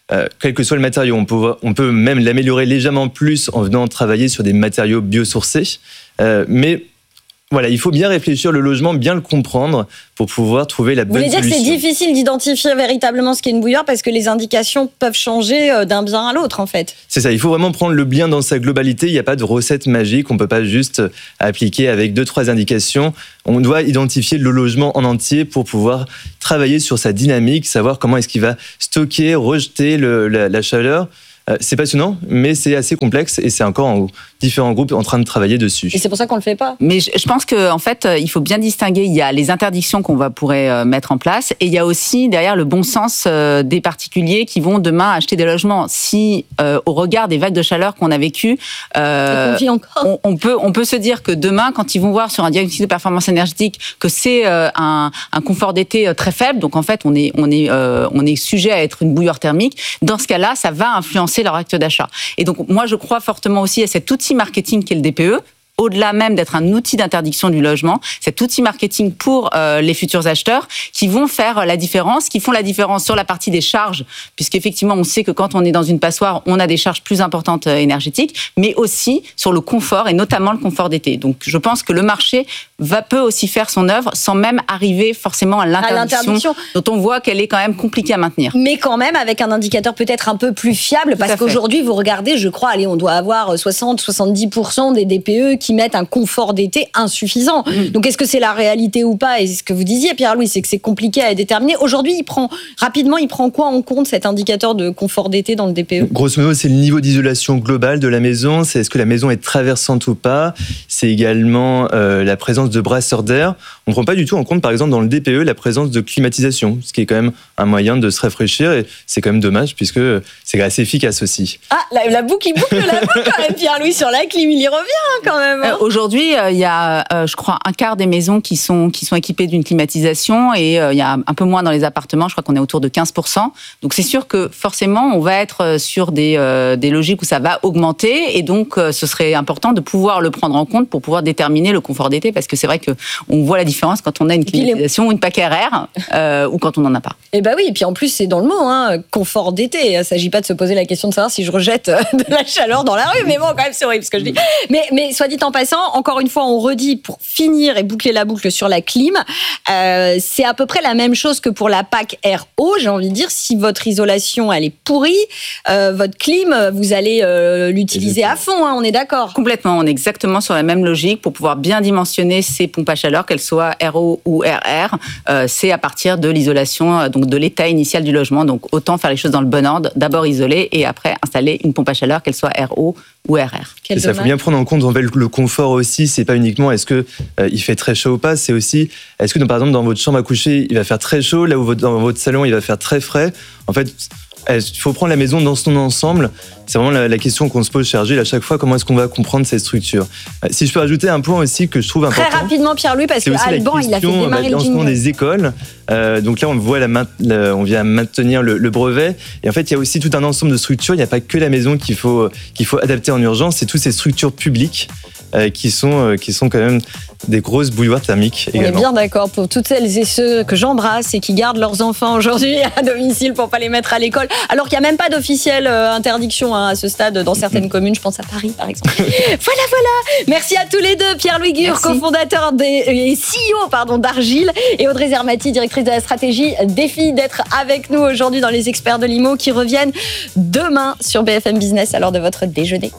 euh, quel que soit le matériau. On peut, on peut même l'améliorer légèrement plus en venant travailler sur des matériaux biosourcés. Euh, mais voilà, il faut bien réfléchir le logement, bien le comprendre pour pouvoir trouver la bonne solution. Vous voulez dire que c'est difficile d'identifier véritablement ce qu'est une bouilloire parce que les indications peuvent changer d'un bien à l'autre en fait. C'est ça, il faut vraiment prendre le bien dans sa globalité. Il n'y a pas de recette magique, on ne peut pas juste appliquer avec deux, trois indications. On doit identifier le logement en entier pour pouvoir travailler sur sa dynamique, savoir comment est-ce qu'il va stocker, rejeter le, la, la chaleur. C'est passionnant, mais c'est assez complexe et c'est encore en différents groupes en train de travailler dessus. Et c'est pour ça qu'on le fait pas. Mais je pense que en fait, il faut bien distinguer. Il y a les interdictions qu'on va pourrait mettre en place, et il y a aussi derrière le bon sens des particuliers qui vont demain acheter des logements. Si, euh, au regard des vagues de chaleur qu'on a vécues, euh, on, on peut on peut se dire que demain, quand ils vont voir sur un diagnostic de performance énergétique que c'est euh, un, un confort d'été très faible, donc en fait on est on est euh, on est sujet à être une bouilloire thermique. Dans ce cas-là, ça va influencer leur acte d'achat. Et donc, moi, je crois fortement aussi à cet outil marketing qu'est le D P E, au-delà même d'être un outil d'interdiction du logement, cet outil marketing pour euh, les futurs acheteurs qui vont faire la différence, qui font la différence sur la partie des charges, puisqu'effectivement, on sait que quand on est dans une passoire, on a des charges plus importantes euh, énergétiques, mais aussi sur le confort, et notamment le confort d'été. Donc, je pense que le marché va peut aussi faire son œuvre sans même arriver forcément à l'interdiction, à l'interdiction. dont on voit qu'elle est quand même compliquée à maintenir. Mais quand même avec un indicateur peut-être un peu plus fiable, parce qu'aujourd'hui, vous regardez, je crois, allez, on doit avoir soixante à soixante-dix pour cent des D P E qui mettent un confort d'été insuffisant. Mmh. Donc, est-ce que c'est la réalité ou pas? Et ce que vous disiez, Pierre-Louis, c'est que c'est compliqué à déterminer. Aujourd'hui, il prend, rapidement, il prend quoi en compte, cet indicateur de confort d'été dans le D P E? Grosso modo, c'est le niveau d'isolation global de la maison. C'est est-ce que la maison est traversante ou pas. C'est également euh, la présence de brasseurs d'air. On ne prend pas du tout en compte, par exemple, dans le D P E, la présence de climatisation, ce qui est quand même un moyen de se rafraîchir. Et c'est quand même dommage, puisque c'est assez efficace aussi. Ah, la, la boucle, il boucle la boucle quand même, Pierre-Louis, sur la clim, il y revient hein, quand même. Hein. Euh, Aujourd'hui, il y a, euh, je crois, un quart des maisons qui sont, qui sont équipées d'une climatisation, et euh, il y a un peu moins dans les appartements. Je crois qu'on est autour de quinze pour cent. Donc c'est sûr que forcément, on va être sur des, euh, des logiques où ça va augmenter, et donc euh, ce serait important de pouvoir le prendre en compte pour pouvoir déterminer le confort d'été, parce que c'est vrai qu'on voit la différence quand on a une climatisation ou une P A C R R euh, ou quand on n'en a pas. Eh ben oui, et puis en plus c'est dans le mot, hein, confort d'été. Il ne s'agit pas de se poser la question de savoir si je rejette de la chaleur dans la rue, mais bon, quand même c'est horrible ce que je dis. Mais, mais soit dit en passant, encore une fois, on redit pour finir et boucler la boucle sur la clim, euh, c'est à peu près la même chose que pour la P A C R O. J'ai envie de dire, si votre isolation elle est pourrie, euh, votre clim, vous allez euh, l'utiliser à fond, hein, on est d'accord? Complètement, on est exactement sur la même logique pour pouvoir bien dimensionner ces pompes à chaleur, qu'elles soient R O ou R R. Euh, c'est à partir de l'isolation, donc de l'état initial du logement. Donc autant faire les choses dans le bon ordre, d'abord isoler et après installer une pompe à chaleur, qu'elle soit R O ou R R. Il faut bien prendre en compte en fait, le confort aussi. C'est pas uniquement est-ce que euh, il fait très chaud ou pas, c'est aussi est-ce que par exemple dans votre chambre à coucher il va faire très chaud, là où dans votre salon il va faire très frais. En fait, il faut prendre la maison dans son ensemble. C'est vraiment la, la question qu'on se pose chez Argile à chaque fois. Comment est-ce qu'on va comprendre cette structure? Si je peux ajouter un point aussi que je trouve important. Très rapidement, Pierre-Louis, parce que Alban, il a fait démarrer le lancement des écoles. Euh, donc là, on voit la, la, on vient maintenir le, le brevet. Et en fait, il y a aussi tout un ensemble de structures. Il n'y a pas que la maison qu'il faut qu'il faut adapter en urgence. C'est toutes ces structures publiques euh, qui sont euh, qui sont quand même des grosses bouilloires thermiques également. On est bien d'accord pour toutes celles et ceux que j'embrasse et qui gardent leurs enfants aujourd'hui à domicile pour pas les mettre à l'école, alors qu'il n'y a même pas d'officielle interdiction hein, à ce stade dans certaines communes. Je pense à Paris, par exemple. Voilà, voilà. Merci à tous les deux. Pierre-Louis Gure, cofondateur des, et C E O pardon, d'Argile, et Audrey Zermati, directrice de la stratégie Défi, d'être avec nous aujourd'hui dans les experts de l'I M O qui reviennent demain sur B F M Business à l'heure de votre déjeuner.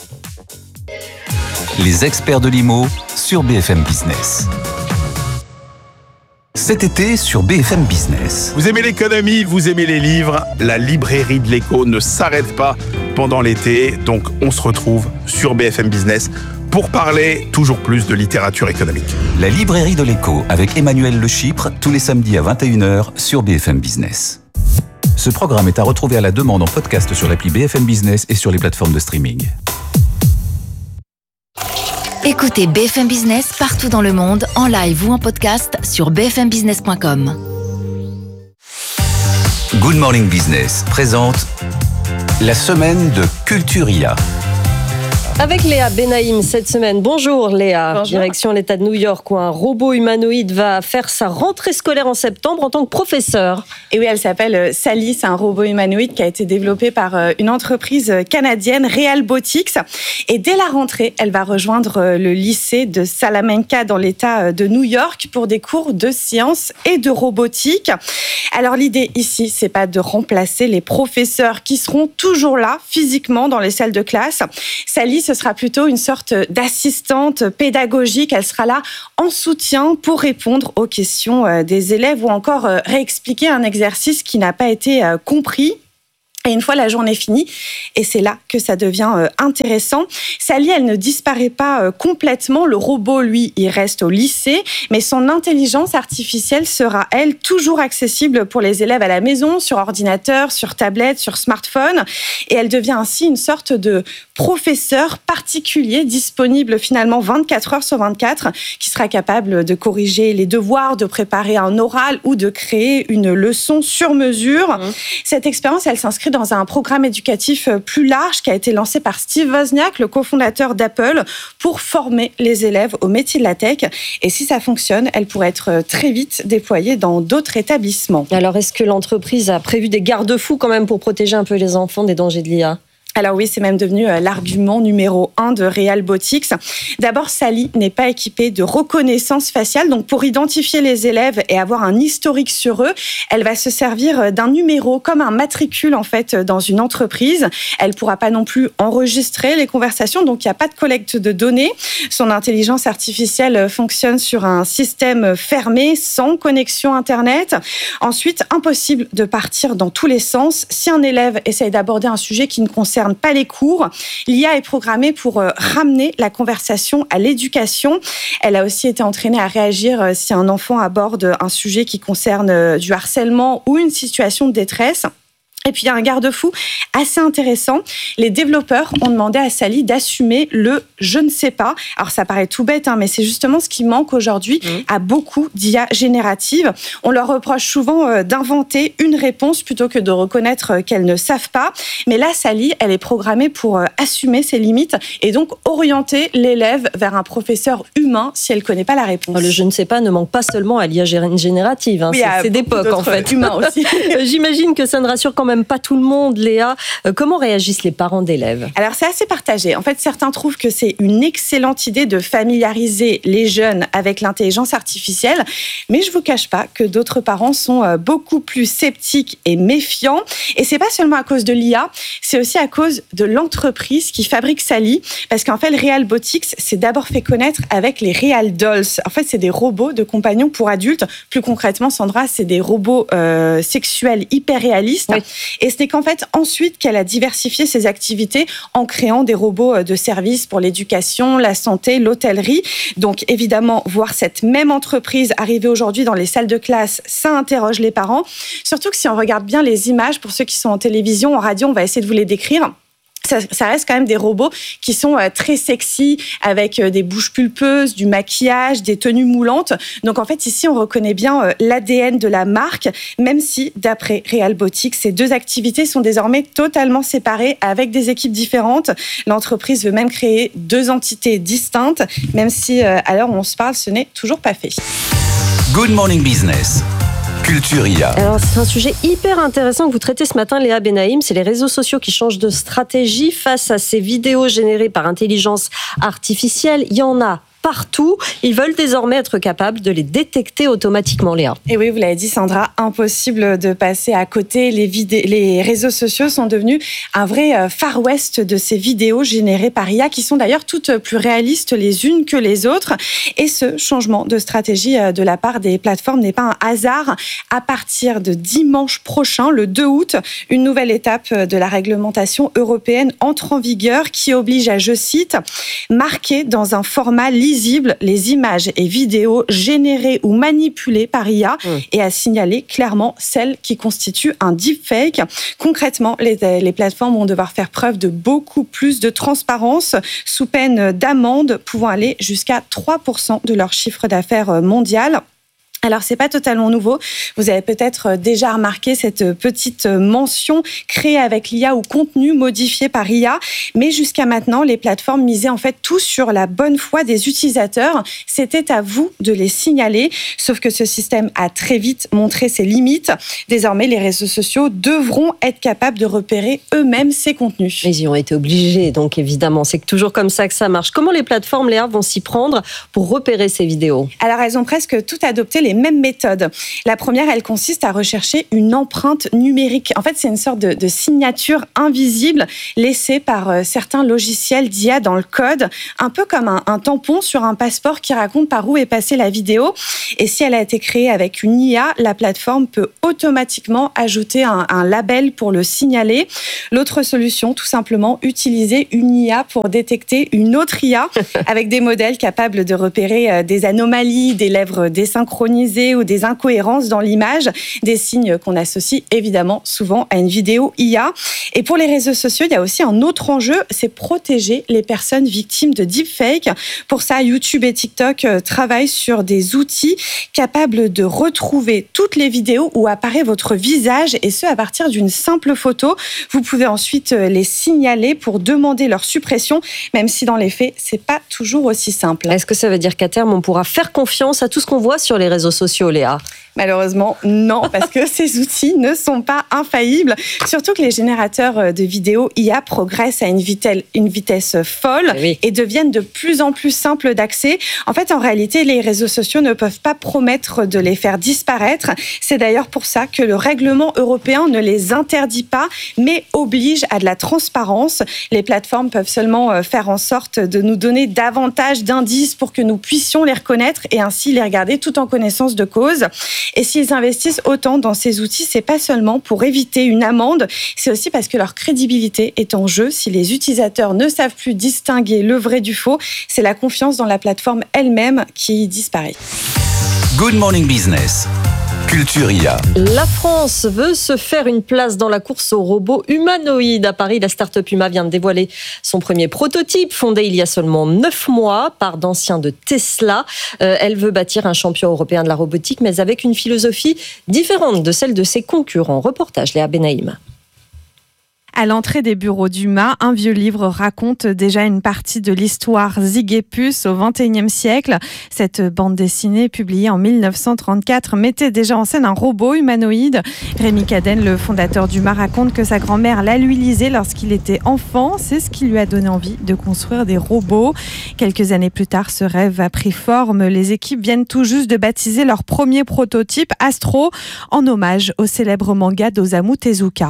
Les experts de l'I M O sur B F M Business. Cet été sur B F M Business. Vous aimez l'économie, vous aimez les livres, la librairie de l'écho ne s'arrête pas pendant l'été, donc on se retrouve sur B F M Business pour parler toujours plus de littérature économique. La librairie de l'écho avec Emmanuel Le Chypre, tous les samedis à vingt et une heures sur B F M Business. Ce programme est à retrouver à la demande en podcast sur l'appli B F M Business et sur les plateformes de streaming. Écoutez B F M Business partout dans le monde, en live ou en podcast sur b f m business point com. Good Morning Business présente la semaine de Culture I A. Avec Léa Benaïm cette semaine. Bonjour Léa. Bonjour. Direction l'État de New York où un robot humanoïde va faire sa rentrée scolaire en septembre en tant que professeur. Et oui, elle s'appelle Sally. C'est un robot humanoïde qui a été développé par une entreprise canadienne, Realbotix. Et dès la rentrée, elle va rejoindre le lycée de Salamanca dans l'État de New York pour des cours de sciences et de robotique. Alors l'idée ici, c'est pas de remplacer les professeurs qui seront toujours là physiquement dans les salles de classe. Sally, ce sera plutôt une sorte d'assistante pédagogique. Elle sera là en soutien pour répondre aux questions des élèves ou encore réexpliquer un exercice qui n'a pas été compris. Et une fois la journée finie, et c'est là que ça devient euh, intéressant, Sally, elle ne disparaît pas euh, complètement. Le robot, lui, il reste au lycée, mais son intelligence artificielle sera, elle, toujours accessible pour les élèves à la maison, sur ordinateur, sur tablette, sur smartphone. Et elle devient ainsi une sorte de professeur particulier, disponible finalement vingt-quatre heures sur vingt-quatre, qui sera capable de corriger les devoirs, de préparer un oral ou de créer une leçon sur mesure. Mmh. Cette expérience, elle s'inscrit dans un programme éducatif plus large qui a été lancé par Steve Wozniak, le cofondateur d'Apple, pour former les élèves au métier de la tech. Et si ça fonctionne, elle pourrait être très vite déployée dans d'autres établissements. Alors, est-ce que l'entreprise a prévu des garde-fous quand même pour protéger un peu les enfants des dangers de l'I A ? Alors oui, c'est même devenu l'argument numéro un de Realbotix. D'abord, Sally n'est pas équipée de reconnaissance faciale. Donc, pour identifier les élèves et avoir un historique sur eux, elle va se servir d'un numéro comme un matricule, en fait, dans une entreprise. Elle ne pourra pas non plus enregistrer les conversations. Donc, il n'y a pas de collecte de données. Son intelligence artificielle fonctionne sur un système fermé, sans connexion Internet. Ensuite, impossible de partir dans tous les sens. Si un élève essaye d'aborder un sujet qui ne concerne pas les cours, l'I A est programmée pour ramener la conversation à l'éducation. Elle a aussi été entraînée à réagir si un enfant aborde un sujet qui concerne du harcèlement ou une situation de détresse. Et puis, il y a un garde-fou assez intéressant. Les développeurs ont demandé à Sally d'assumer le « je ne sais pas ». Alors, ça paraît tout bête, hein, mais c'est justement ce qui manque aujourd'hui mmh. à beaucoup d'I A génératives. On leur reproche souvent euh, d'inventer une réponse plutôt que de reconnaître euh, qu'elles ne savent pas. Mais là, Sally, elle est programmée pour euh, assumer ses limites et donc orienter l'élève vers un professeur humain si elle ne connaît pas la réponse. Le « je ne sais pas » ne manque pas seulement à l'I A générative. Hein. Oui, c'est, c'est d'époque, en fait. Humains aussi. J'imagine que ça ne rassure quand même pas tout le monde, Léa. Euh, comment réagissent les parents d'élèves ? Alors, c'est assez partagé. En fait, certains trouvent que c'est une excellente idée de familiariser les jeunes avec l'intelligence artificielle, mais je vous cache pas que d'autres parents sont beaucoup plus sceptiques et méfiants. Et c'est pas seulement à cause de l'I A, c'est aussi à cause de l'entreprise qui fabrique Sally, parce qu'en fait, le Realbotix s'est d'abord fait connaître avec les Real Dolls. En fait, c'est des robots de compagnons pour adultes. Plus concrètement, Sandra, c'est des robots euh, sexuels hyper réalistes. Oui. Et ce n'est qu'en fait ensuite qu'elle a diversifié ses activités en créant des robots de service pour l'éducation, la santé, l'hôtellerie. Donc évidemment, voir cette même entreprise arriver aujourd'hui dans les salles de classe, ça interroge les parents. Surtout que si on regarde bien les images, pour ceux qui sont en télévision, en radio, on va essayer de vous les décrire. Ça, ça reste quand même des robots qui sont euh, très sexy, avec euh, des bouches pulpeuses, du maquillage, des tenues moulantes. Donc en fait, ici, on reconnaît bien euh, l'A D N de la marque, même si, d'après Realbotix, ces deux activités sont désormais totalement séparées avec des équipes différentes. L'entreprise veut même créer deux entités distinctes, même si, euh, à l'heure où on se parle, ce n'est toujours pas fait. Good Morning Business. Culture I A. Alors, c'est un sujet hyper intéressant que vous traitez ce matin, Léa Benaïm. C'est les réseaux sociaux qui changent de stratégie face à ces vidéos générées par intelligence artificielle. Il y en a partout. Ils veulent désormais être capables de les détecter automatiquement, Léa. Et oui, vous l'avez dit, Sandra, impossible de passer à côté. Les, vidé- les réseaux sociaux sont devenus un vrai Far West de ces vidéos générées par I A, qui sont d'ailleurs toutes plus réalistes les unes que les autres. Et ce changement de stratégie de la part des plateformes n'est pas un hasard. À partir de dimanche prochain, le deux août, une nouvelle étape de la réglementation européenne entre en vigueur qui oblige à, je cite, marquer dans un format lisible les images et vidéos générées ou manipulées par I A mmh. et à signaler clairement celles qui constituent un deepfake. Concrètement, les, les plateformes vont devoir faire preuve de beaucoup plus de transparence sous peine d'amende pouvant aller jusqu'à trois pour cent de leur chiffre d'affaires mondial. Alors, c'est pas totalement nouveau. Vous avez peut-être déjà remarqué cette petite mention créée avec l'I A ou contenu modifié par I A. Mais jusqu'à maintenant, les plateformes misaient en fait tout sur la bonne foi des utilisateurs. C'était à vous de les signaler. Sauf que ce système a très vite montré ses limites. Désormais, les réseaux sociaux devront être capables de repérer eux-mêmes ces contenus. Ils y ont été obligés, donc évidemment. C'est toujours comme ça que ça marche. Comment les plateformes, Léa, vont s'y prendre pour repérer ces vidéos ? Alors, elles ont presque toutes adopté les mêmes méthodes. La première, elle consiste à rechercher une empreinte numérique. En fait, c'est une sorte de, de signature invisible laissée par euh, certains logiciels d'I A dans le code, un peu comme un, un tampon sur un passeport qui raconte par où est passée la vidéo. Et si elle a été créée avec une I A, la plateforme peut automatiquement ajouter un, un label pour le signaler. L'autre solution, tout simplement, utiliser une I A pour détecter une autre I A avec des modèles capables de repérer des anomalies, des lèvres désynchronisées ou des incohérences dans l'image, des signes qu'on associe évidemment souvent à une vidéo I A. Et pour les réseaux sociaux, il y a aussi un autre enjeu, c'est protéger les personnes victimes de deepfake. Pour ça, YouTube et TikTok travaillent sur des outils capables de retrouver toutes les vidéos où apparaît votre visage, et ce à partir d'une simple photo. Vous pouvez ensuite les signaler pour demander leur suppression, même si dans les faits, c'est pas toujours aussi simple. Est-ce que ça veut dire qu'à terme, on pourra faire confiance à tout ce qu'on voit sur les réseaux sociaux, Léa ? Malheureusement, non, parce que ces outils ne sont pas infaillibles. Surtout que les générateurs de vidéos I A progressent à une vitesse, une vitesse folle oui. et deviennent de plus en plus simples d'accès. En fait, en réalité, les réseaux sociaux ne peuvent pas promettre de les faire disparaître. C'est d'ailleurs pour ça que le règlement européen ne les interdit pas, mais oblige à de la transparence. Les plateformes peuvent seulement faire en sorte de nous donner davantage d'indices pour que nous puissions les reconnaître et ainsi les regarder tout en connaissance de cause. Et s'ils investissent autant dans ces outils, c'est pas seulement pour éviter une amende, c'est aussi parce que leur crédibilité est en jeu. Si les utilisateurs ne savent plus distinguer le vrai du faux, c'est la confiance dans la plateforme elle-même qui disparaît. Good Morning Business. Culture I A. La France veut se faire une place dans la course aux robots humanoïdes. À Paris, la start-up Huma vient de dévoiler son premier prototype, fondé il y a seulement neuf mois par d'anciens de Tesla. Euh, elle veut bâtir un champion européen de la robotique, mais avec une philosophie différente de celle de ses concurrents. Reportage Léa Benaïm. À l'entrée des bureaux d'Huma, un vieux livre raconte déjà une partie de l'histoire Zig et Puce au vingt et unième siècle. Cette bande dessinée, publiée en mille neuf cent trente-quatre, mettait déjà en scène un robot humanoïde. Rémi Cadenne, le fondateur d'Huma, raconte que sa grand-mère l'a lui lisé lorsqu'il était enfant. C'est ce qui lui a donné envie de construire des robots. Quelques années plus tard, ce rêve a pris forme. Les équipes viennent tout juste de baptiser leur premier prototype, Astro, en hommage au célèbre manga d'Osamu Tezuka.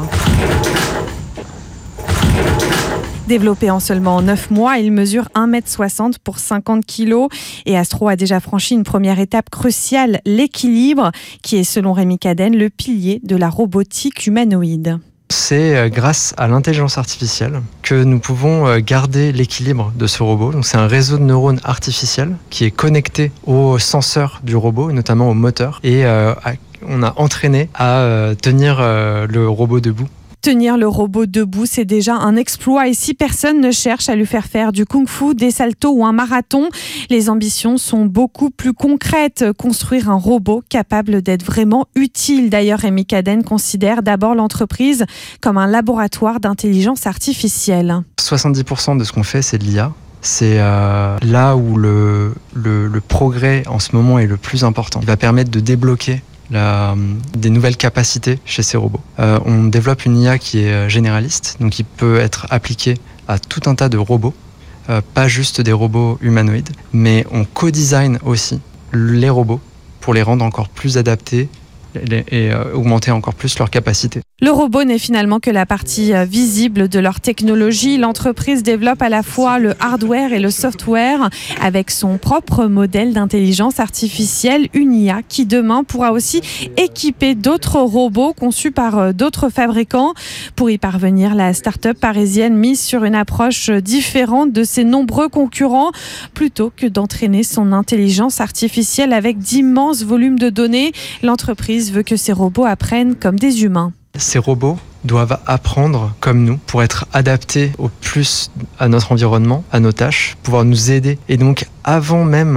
Développé en seulement neuf mois, il mesure un mètre soixante pour cinquante kilos et Astro a déjà franchi une première étape cruciale, l'équilibre, qui est selon Rémi Cadenne le pilier de la robotique humanoïde. C'est grâce à l'intelligence artificielle que nous pouvons garder l'équilibre de ce robot. Donc c'est un réseau de neurones artificiels qui est connecté aux senseurs du robot, et notamment au moteur, et euh, on a entraîné à euh, tenir euh, le robot debout. Tenir le robot debout, c'est déjà un exploit. Et si personne ne cherche à lui faire faire du kung-fu, des saltos ou un marathon, les ambitions sont beaucoup plus concrètes. Construire un robot capable d'être vraiment utile. D'ailleurs, Rémi Cadenne considère d'abord l'entreprise comme un laboratoire d'intelligence artificielle. soixante-dix pour cent de ce qu'on fait, c'est de l'I A. C'est euh, là où le, le, le progrès en ce moment est le plus important. Il va permettre de débloquer La, des nouvelles capacités chez ces robots. Euh, on développe une I A qui est généraliste, donc qui peut être appliquée à tout un tas de robots, euh, pas juste des robots humanoïdes, mais on co-design aussi les robots pour les rendre encore plus adaptés et, et euh, augmenter encore plus leurs capacités. Le robot n'est finalement que la partie visible de leur technologie. L'entreprise développe à la fois le hardware et le software avec son propre modèle d'intelligence artificielle, une I A qui demain pourra aussi équiper d'autres robots conçus par d'autres fabricants. Pour y parvenir, la start-up parisienne mise sur une approche différente de ses nombreux concurrents. Plutôt que d'entraîner son intelligence artificielle avec d'immenses volumes de données, l'entreprise veut que ces robots apprennent comme des humains. Ces robots doivent apprendre comme nous pour être adaptés au plus à notre environnement, à nos tâches, pouvoir nous aider. Et donc, avant même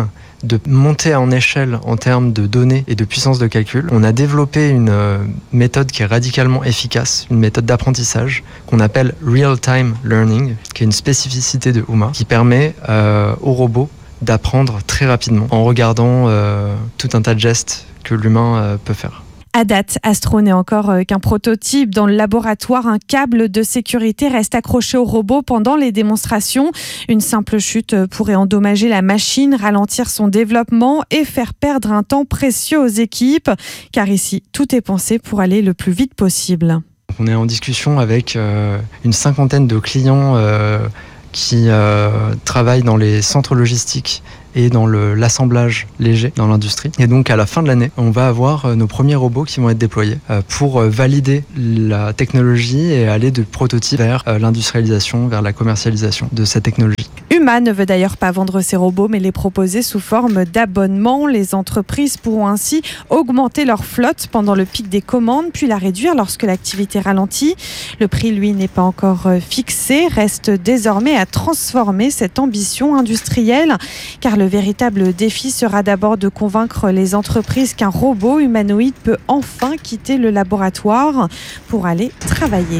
de monter en échelle en termes de données et de puissance de calcul. On a développé une euh, méthode qui est radicalement efficace, une méthode d'apprentissage qu'on appelle Real-Time Learning, qui est une spécificité de Uma, qui permet euh, aux robots d'apprendre très rapidement en regardant euh, tout un tas de gestes que l'humain euh, peut faire. À date, Astro n'est encore qu'un prototype. Dans le laboratoire, un câble de sécurité reste accroché au robot pendant les démonstrations. Une simple chute pourrait endommager la machine, ralentir son développement et faire perdre un temps précieux aux équipes. Car ici, tout est pensé pour aller le plus vite possible. On est en discussion avec euh, une cinquantaine de clients euh, qui euh, travaillent dans les centres logistiques et dans le, l'assemblage léger dans l'industrie. Et donc à la fin de l'année, on va avoir nos premiers robots qui vont être déployés pour valider la technologie et aller de prototype vers l'industrialisation, vers la commercialisation de cette technologie. Uma ne veut d'ailleurs pas vendre ses robots, mais les proposer sous forme d'abonnement. Les entreprises pourront ainsi augmenter leur flotte pendant le pic des commandes, puis la réduire lorsque l'activité ralentit. Le prix, lui, n'est pas encore fixé. Reste désormais à transformer cette ambition industrielle, car le Le véritable défi sera d'abord de convaincre les entreprises qu'un robot humanoïde peut enfin quitter le laboratoire pour aller travailler.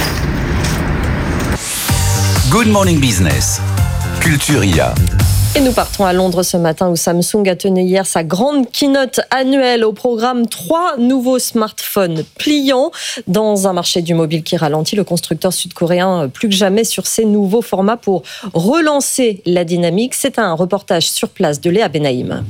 Good Morning Business, Culture I A. Et nous partons à Londres ce matin où Samsung a tenu hier sa grande keynote annuelle. Au programme, trois nouveaux smartphones pliants. Dans un marché du mobile qui ralentit, le constructeur sud-coréen plus que jamais sur ces nouveaux formats pour relancer la dynamique. C'est un reportage sur place de Léa Benaïm.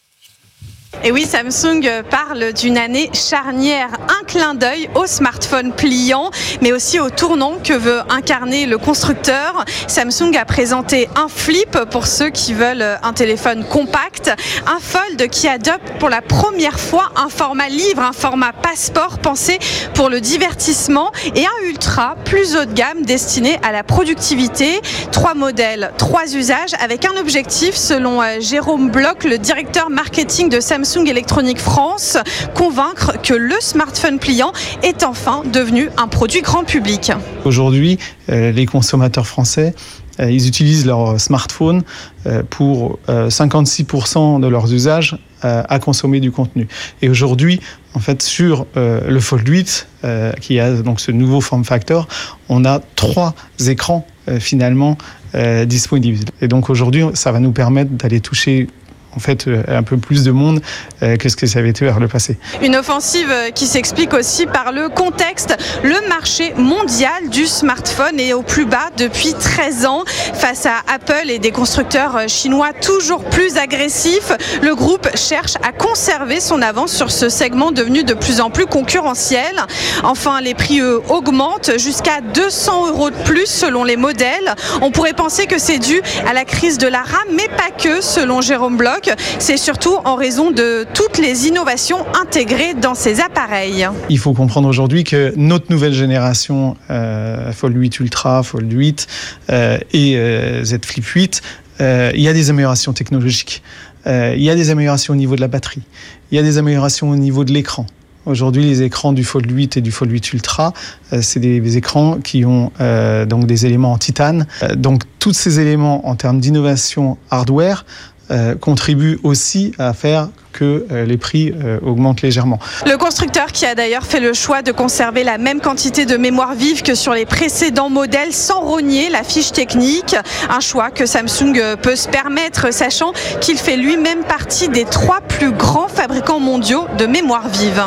Et oui, Samsung parle d'une année charnière, un clin d'œil au smartphone pliant, mais aussi au tournant que veut incarner le constructeur. Samsung a présenté un flip pour ceux qui veulent un téléphone compact, un fold qui adopte pour la première fois un format livre, un format passeport pensé pour le divertissement, et un ultra plus haut de gamme destiné à la productivité. Trois modèles, trois usages, avec un objectif selon Jérôme Bloch, le directeur marketing de Samsung Samsung Electronics France, convaincre que le smartphone pliant est enfin devenu un produit grand public. Aujourd'hui, euh, les consommateurs français, euh, ils utilisent leur smartphone euh, pour euh, cinquante-six pour cent de leurs usages euh, à consommer du contenu. Et aujourd'hui, en fait, sur euh, le Fold huit, euh, qui a donc ce nouveau form factor, on a trois écrans euh, finalement euh, disponibles. Et donc aujourd'hui, ça va nous permettre d'aller toucher en fait un peu plus de monde euh, que ce que ça avait été vers le passé. Une offensive qui s'explique aussi par le contexte. Le marché mondial du smartphone est au plus bas depuis treize ans. Face à Apple et des constructeurs chinois toujours plus agressifs, le groupe cherche à conserver son avance sur ce segment devenu de plus en plus concurrentiel. Enfin, les prix eux, augmentent jusqu'à deux cents euros de plus selon les modèles. On pourrait penser que c'est dû à la crise de la RAM, mais pas que, selon Jérôme Bloch. C'est surtout en raison de toutes les innovations intégrées dans ces appareils. Il faut comprendre aujourd'hui que notre nouvelle génération, euh, Fold huit Ultra, Fold huit euh, et euh, Z Flip huit, euh, il y a des améliorations technologiques. Euh, il y a des améliorations au niveau de la batterie. Il y a des améliorations au niveau de l'écran. Aujourd'hui, les écrans du Fold huit et du Fold huit Ultra, euh, c'est des, des écrans qui ont euh, donc des éléments en titane. Euh, donc, tous ces éléments en termes d'innovation hardware Euh, contribue aussi à faire que euh, les prix euh, augmentent légèrement. Le constructeur qui a d'ailleurs fait le choix de conserver la même quantité de mémoire vive que sur les précédents modèles sans rogner la fiche technique, un choix que Samsung peut se permettre, sachant qu'il fait lui-même partie des trois plus grands fabricants mondiaux de mémoire vive.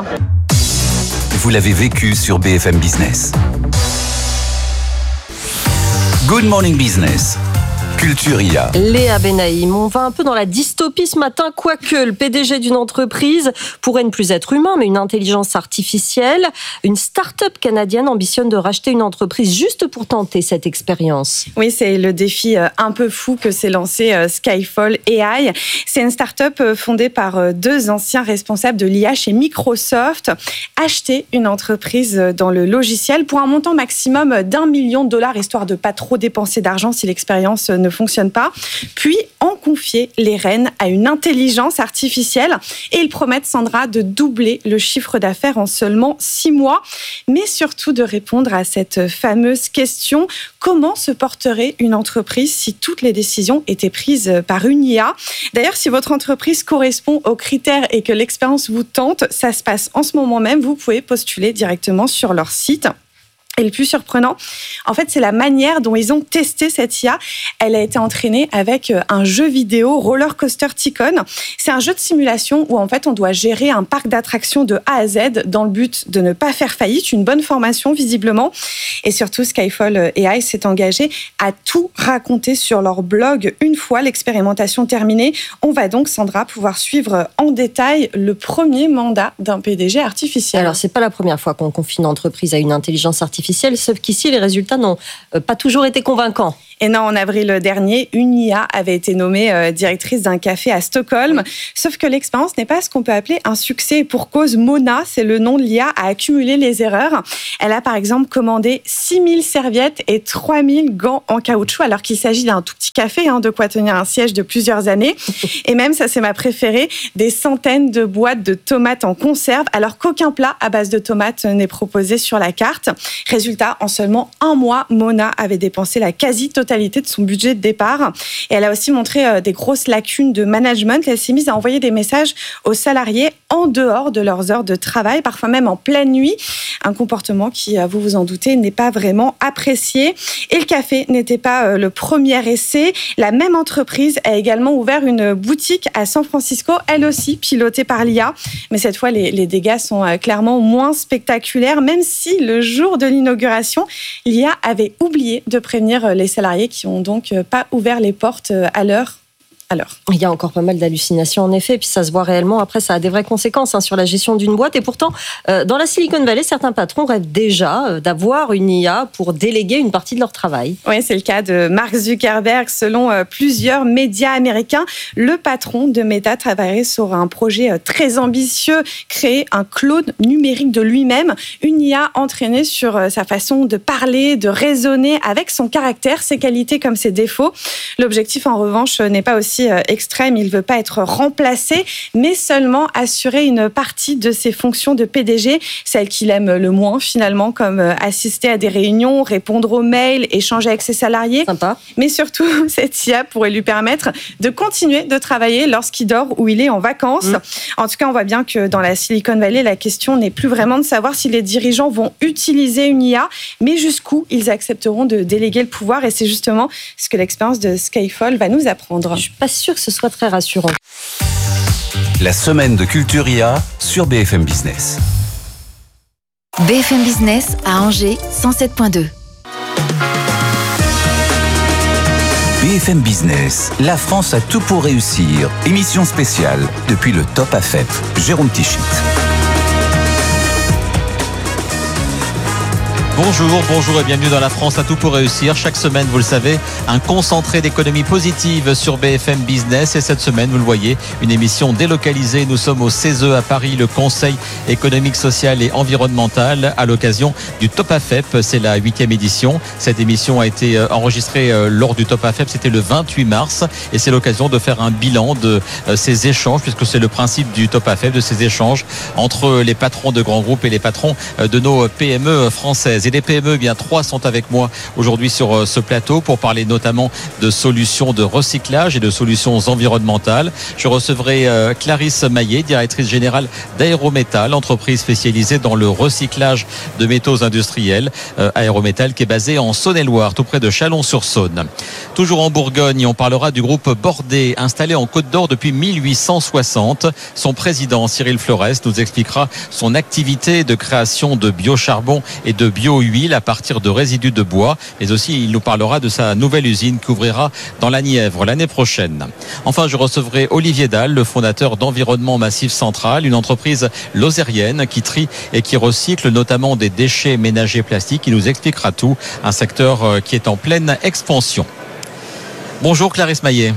Vous l'avez vécu sur B F M Business. Good Morning Business. Culture I A. Léa Benaïm, on va un peu dans la dystopie ce matin, quoique le P D G d'une entreprise pourrait ne plus être humain, mais une intelligence artificielle. Une start-up canadienne ambitionne de racheter une entreprise juste pour tenter cette expérience. Oui, c'est le défi un peu fou que s'est lancé Skyfall A I. C'est une start-up fondée par deux anciens responsables de l'I A chez Microsoft. Acheter une entreprise dans le logiciel pour un montant maximum d'un million de dollars, histoire de pas trop dépenser d'argent si l'expérience ne fonctionne pas, puis en confier les rênes à une intelligence artificielle. Et ils promettent, Sandra, de doubler le chiffre d'affaires en seulement six mois, mais surtout de répondre à cette fameuse question: comment se porterait une entreprise si toutes les décisions étaient prises par une I A? D'ailleurs, si votre entreprise correspond aux critères et que l'expérience vous tente, ça se passe en ce moment même. Vous pouvez postuler directement sur leur site. Et le plus surprenant, en fait, c'est la manière dont ils ont testé cette I A. Elle a été entraînée avec un jeu vidéo, Roller Coaster Tycoon. C'est un jeu de simulation où, en fait, on doit gérer un parc d'attractions de A à Z dans le but de ne pas faire faillite. Une bonne formation, visiblement. Et surtout, Skyfall A I s'est engagé à tout raconter sur leur blog une fois l'expérimentation terminée. On va donc, Sandra, pouvoir suivre en détail le premier mandat d'un P D G artificiel. Alors, c'est pas la première fois qu'on confie une entreprise à une intelligence artificielle. Sauf qu'ici, les résultats n'ont pas toujours été convaincants. Et non, en avril dernier, une I A avait été nommée directrice d'un café à Stockholm. Sauf que l'expérience n'est pas ce qu'on peut appeler un succès. Et pour cause, Mona, c'est le nom de l'I A, a accumulé les erreurs. Elle a par exemple commandé six mille serviettes et trois mille gants en caoutchouc, alors qu'il s'agit d'un tout petit café, hein, de quoi tenir un siège de plusieurs années. Et même, ça c'est ma préférée, des centaines de boîtes de tomates en conserve, alors qu'aucun plat à base de tomates n'est proposé sur la carte. Résultat, en seulement un mois, Mona avait dépensé la quasi-totalité de son budget de départ. Et elle a aussi montré des grosses lacunes de management. Elle s'est mise à envoyer des messages aux salariés en dehors de leurs heures de travail, parfois même en pleine nuit. Un comportement qui, vous vous en doutez, n'est pas vraiment apprécié. Et le café n'était pas le premier essai. La même entreprise a également ouvert une boutique à San Francisco, elle aussi pilotée par l'I A. Mais cette fois, les, les dégâts sont clairement moins spectaculaires, même si le jour de l'inauguration, l'I A avait oublié de prévenir les salariés qui n'ont donc pas ouvert les portes à l'heure. Alors. Il y a encore pas mal d'hallucinations en effet, puis ça se voit réellement. Après, ça a des vraies conséquences hein, sur la gestion d'une boîte. Et pourtant, euh, dans la Silicon Valley, certains patrons rêvent déjà euh, d'avoir une I A pour déléguer une partie de leur travail. Oui, c'est le cas de Mark Zuckerberg. Selon euh, plusieurs médias américains, le patron de Meta travaillerait sur un projet euh, très ambitieux, créer un clone numérique de lui-même, une I A entraînée sur euh, sa façon de parler, de raisonner, avec son caractère, ses qualités comme ses défauts. L'objectif, en revanche, n'est pas aussi extrême, il ne veut pas être remplacé, mais seulement assurer une partie de ses fonctions de P D G, celles qu'il aime le moins finalement, comme assister à des réunions, répondre aux mails, échanger avec ses salariés. Sympa. Mais surtout, cette I A pourrait lui permettre de continuer de travailler lorsqu'il dort ou il est en vacances. Mmh. En tout cas, on voit bien que dans la Silicon Valley, la question n'est plus vraiment de savoir si les dirigeants vont utiliser une I A, mais jusqu'où ils accepteront de déléguer le pouvoir, et c'est justement ce que l'expérience de Skyfall va nous apprendre. Je suis pas sûre que ce soit très rassurant. La semaine de Culture I A sur B F M Business. B F M Business à Angers, cent sept virgule deux. B F M Business, la France a tout pour réussir. Émission spéciale depuis le Top A F E P. Jérôme Tichit. Bonjour, bonjour et bienvenue dans La France a tout pour réussir. Chaque semaine, vous le savez, un concentré d'économie positive sur B F M Business. Et cette semaine, vous le voyez, une émission délocalisée. Nous sommes au C E S E à Paris, le Conseil économique, social et environnemental, à l'occasion du Top A F E P. C'est la huitième édition. Cette émission a été enregistrée lors du Top A F E P. C'était le vingt-huit mars. Et c'est l'occasion de faire un bilan de ces échanges, puisque c'est le principe du Top A F E P, de ces échanges entre les patrons de grands groupes et les patrons de nos P M E françaises. Et les P M E, bien trois sont avec moi aujourd'hui sur ce plateau pour parler notamment de solutions de recyclage et de solutions environnementales. Je recevrai Clarisse Maillet, directrice générale d'Aérométal, entreprise spécialisée dans le recyclage de métaux industriels. Euh, Aérométal qui est basée en Saône-et-Loire, tout près de Chalon-sur-Saône. Toujours en Bourgogne, on parlera du groupe Bordet, installé en Côte d'Or depuis mille huit cent soixante. Son président, Cyril Flores, nous expliquera son activité de création de biocharbon et de bio huile à partir de résidus de bois, mais aussi il nous parlera de sa nouvelle usine qui ouvrira dans la Nièvre l'année prochaine. Enfin, je recevrai Olivier Dalle, le fondateur d'Environnement Massif Central, une entreprise lozérienne qui trie et qui recycle notamment des déchets ménagers plastiques. Il nous expliquera tout, un secteur qui est en pleine expansion. Bonjour Clarisse Maillet.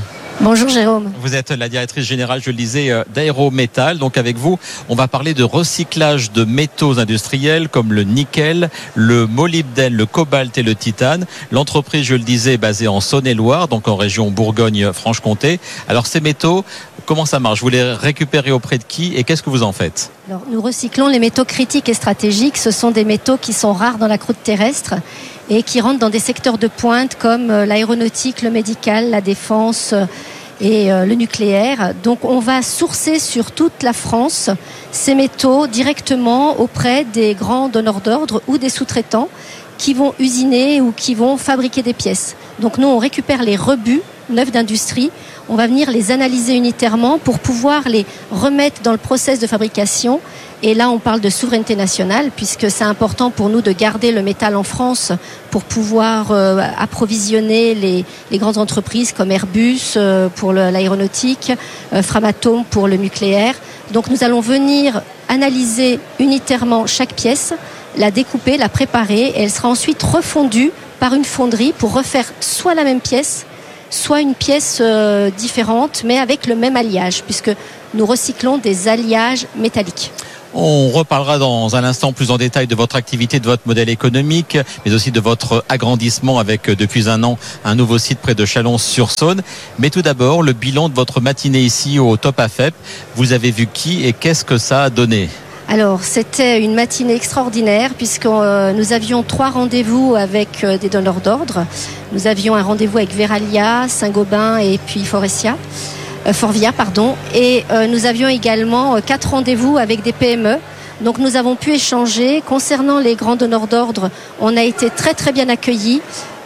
Bonjour Jérôme. Vous êtes la directrice générale, je le disais, d'Aérométal. Donc avec vous, on va parler de recyclage de métaux industriels comme le nickel, le molybdène, le cobalt et le titane. L'entreprise, je le disais, est basée en Saône-et-Loire, donc en région Bourgogne-Franche-Comté. Alors ces métaux, comment ça marche? Vous les récupérez auprès de qui et qu'est-ce que vous en faites? Alors, nous recyclons les métaux critiques et stratégiques. Ce sont des métaux qui sont rares dans la croûte terrestre et qui rentrent dans des secteurs de pointe comme l'aéronautique, le médical, la défense et le nucléaire. Donc on va sourcer sur toute la France ces métaux directement auprès des grands donneurs d'ordre ou des sous-traitants qui vont usiner ou qui vont fabriquer des pièces. Donc nous on récupère les rebuts neufs d'industrie, on va venir les analyser unitairement pour pouvoir les remettre dans le process de fabrication. Et là, on parle de souveraineté nationale, puisque c'est important pour nous de garder le métal en France pour pouvoir euh, approvisionner les, les grandes entreprises comme Airbus euh, pour le, l'aéronautique, euh, Framatome pour le nucléaire. Donc nous allons venir analyser unitairement chaque pièce, la découper, la préparer, et elle sera ensuite refondue par une fonderie pour refaire soit la même pièce, soit une pièce euh, différente, mais avec le même alliage, puisque nous recyclons des alliages métalliques. On reparlera dans un instant plus en détail de votre activité, de votre modèle économique, mais aussi de votre agrandissement avec, depuis un an, un nouveau site près de Chalon-sur-Saône. Mais tout d'abord, le bilan de votre matinée ici au Top A F E P. Vous avez vu qui et qu'est-ce que ça a donné ? Alors, c'était une matinée extraordinaire puisque euh, nous avions trois rendez-vous avec euh, des donneurs d'ordre. Nous avions un rendez-vous avec Veralia, Saint-Gobain et puis Forestia, euh, Forvia, pardon. Et euh, nous avions également euh, quatre rendez-vous avec des P M E. Donc, nous avons pu échanger. Concernant les grands donneurs d'ordre, on a été très très bien accueillis.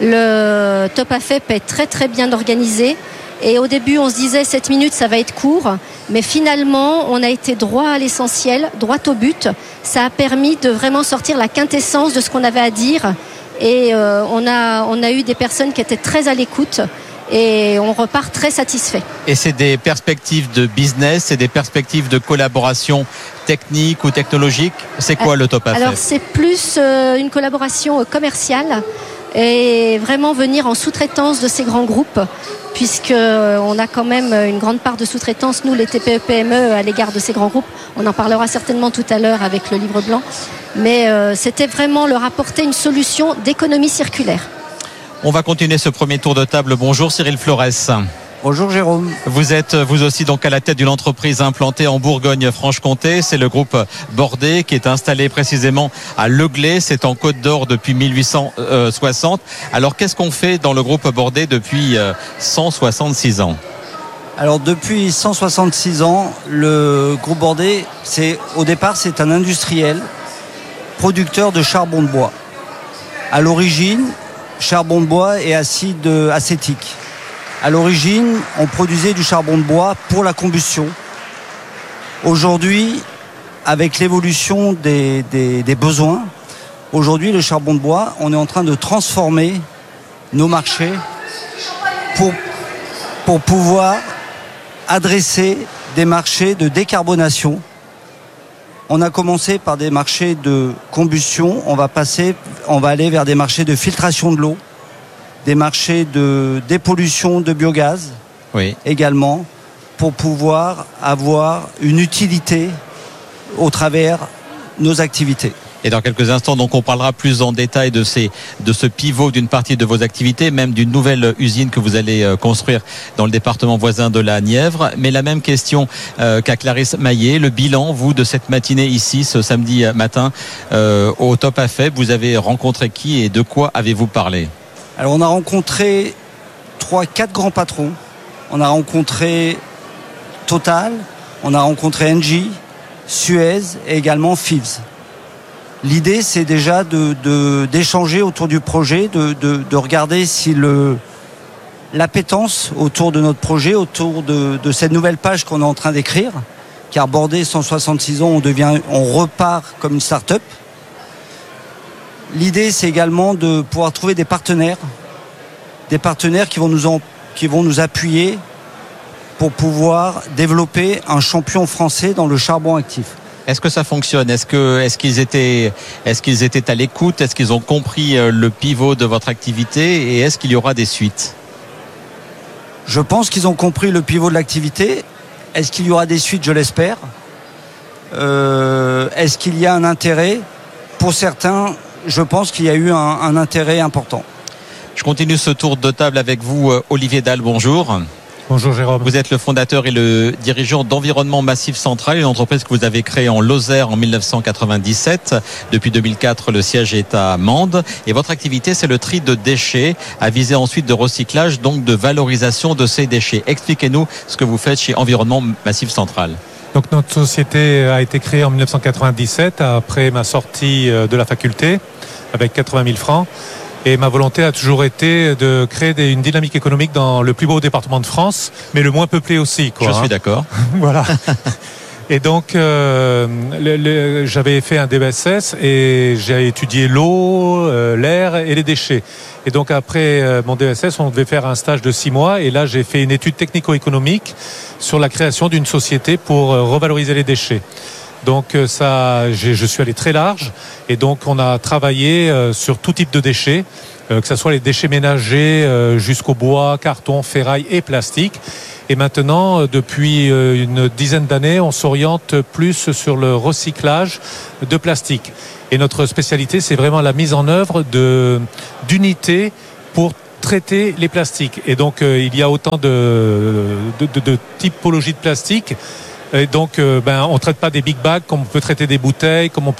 Le Top A F E P est très très bien organisé. Et au début, on se disait sept minutes, ça va être court. Mais finalement, on a été droit à l'essentiel, droit au but. Ça a permis de vraiment sortir la quintessence de ce qu'on avait à dire. Et euh, on a, on a eu des personnes qui étaient très à l'écoute. Et on repart très satisfait. Et c'est des perspectives de business, c'est des perspectives de collaboration technique ou technologique. C'est quoi le Top A F E P ? Alors, c'est plus euh, une collaboration commerciale et vraiment venir en sous-traitance de ces grands groupes, puisqu'on a quand même une grande part de sous-traitance, nous les T P E P M E, à l'égard de ces grands groupes. On en parlera certainement tout à l'heure avec le livre blanc, mais euh, c'était vraiment leur apporter une solution d'économie circulaire. On va continuer ce premier tour de table. Bonjour Cyril Flores. Bonjour Jérôme. Vous êtes vous aussi donc à la tête d'une entreprise implantée en Bourgogne-Franche-Comté. C'est le groupe Bordet qui est installé précisément à Leglay. C'est en Côte d'Or depuis mille huit cent soixante. Alors qu'est-ce qu'on fait dans le groupe Bordet depuis cent soixante-six ans ? Alors depuis cent soixante-six ans, le groupe Bordet, c'est, au départ, c'est un industriel producteur de charbon de bois. À l'origine, charbon de bois et acide acétique. À l'origine, on produisait du charbon de bois pour la combustion. Aujourd'hui, avec l'évolution des, des, des besoins, aujourd'hui, le charbon de bois, on est en train de transformer nos marchés pour, pour pouvoir adresser des marchés de décarbonation. On a commencé par des marchés de combustion, on va passer, on va aller vers des marchés de filtration de l'eau, des marchés de dépollution de biogaz, oui, également, pour pouvoir avoir une utilité au travers nos activités. Et dans quelques instants, donc, on parlera plus en détail de ces, de ce pivot d'une partie de vos activités, même d'une nouvelle usine que vous allez construire dans le département voisin de la Nièvre. Mais la même question euh, qu'à Clarisse Maillet, le bilan, vous, de cette matinée ici, ce samedi matin, euh, au Top A F E P, vous avez rencontré qui et de quoi avez-vous parlé ? Alors on a rencontré trois, quatre grands patrons. On a rencontré Total, on a rencontré Engie, Suez et également Fives. L'idée, c'est déjà de, de, d'échanger autour du projet, de, de, de regarder si le, l'appétence autour de notre projet, autour de, de cette nouvelle page qu'on est en train d'écrire, car Bordet, cent soixante-six ans, on, devient, on repart comme une start-up. L'idée, c'est également de pouvoir trouver des partenaires, des partenaires qui vont nous, en, qui vont nous appuyer pour pouvoir développer un champion français dans le charbon actif. Est-ce que ça fonctionne ? Est-ce que, est-ce qu'ils étaient, est-ce qu'ils étaient à l'écoute ? Est-ce qu'ils ont compris le pivot de votre activité ? Et est-ce qu'il y aura des suites ? Je pense qu'ils ont compris le pivot de l'activité. Est-ce qu'il y aura des suites? Je l'espère. Euh, est-ce qu'il y a un intérêt? Pour certains, je pense qu'il y a eu un, un intérêt important. Je continue ce tour de table avec vous, Olivier Dalle, bonjour. Bonjour Jérôme. Vous êtes le fondateur et le dirigeant d'Environnement Massif Central, une entreprise que vous avez créée en Lozère en mille neuf cent quatre-vingt-dix-sept. Depuis deux mille quatre, le siège est à Mende. Et votre activité, c'est le tri de déchets, à viser ensuite de recyclage, donc de valorisation de ces déchets. Expliquez-nous ce que vous faites chez Environnement Massif Central. Donc notre société a été créée en mille neuf cent quatre-vingt-dix-sept, après ma sortie de la faculté, avec quatre-vingt mille francs. Et ma volonté a toujours été de créer des, une dynamique économique dans le plus beau département de France, mais le moins peuplé aussi, quoi. Je suis d'accord. Voilà. Et donc, euh, le, le, j'avais fait un D E S S et j'ai étudié l'eau, euh, l'air et les déchets. Et donc, après euh, mon D E S S, on devait faire un stage de six mois. Et là, j'ai fait une étude technico-économique sur la création d'une société pour euh, revaloriser les déchets. Donc ça, je suis allé très large et donc on a travaillé euh, sur tout type de déchets, euh, que ce soit les déchets ménagers euh, jusqu'au bois, carton, ferraille et plastique. Et maintenant, depuis une dizaine d'années, on s'oriente plus sur le recyclage de plastique. Et notre spécialité, c'est vraiment la mise en œuvre de, d'unités pour traiter les plastiques. Et donc euh, il y a autant de, de, de, de typologies de plastique. Et donc, euh, ben, on ne traite pas des big bags comme on peut traiter des bouteilles, comme on peut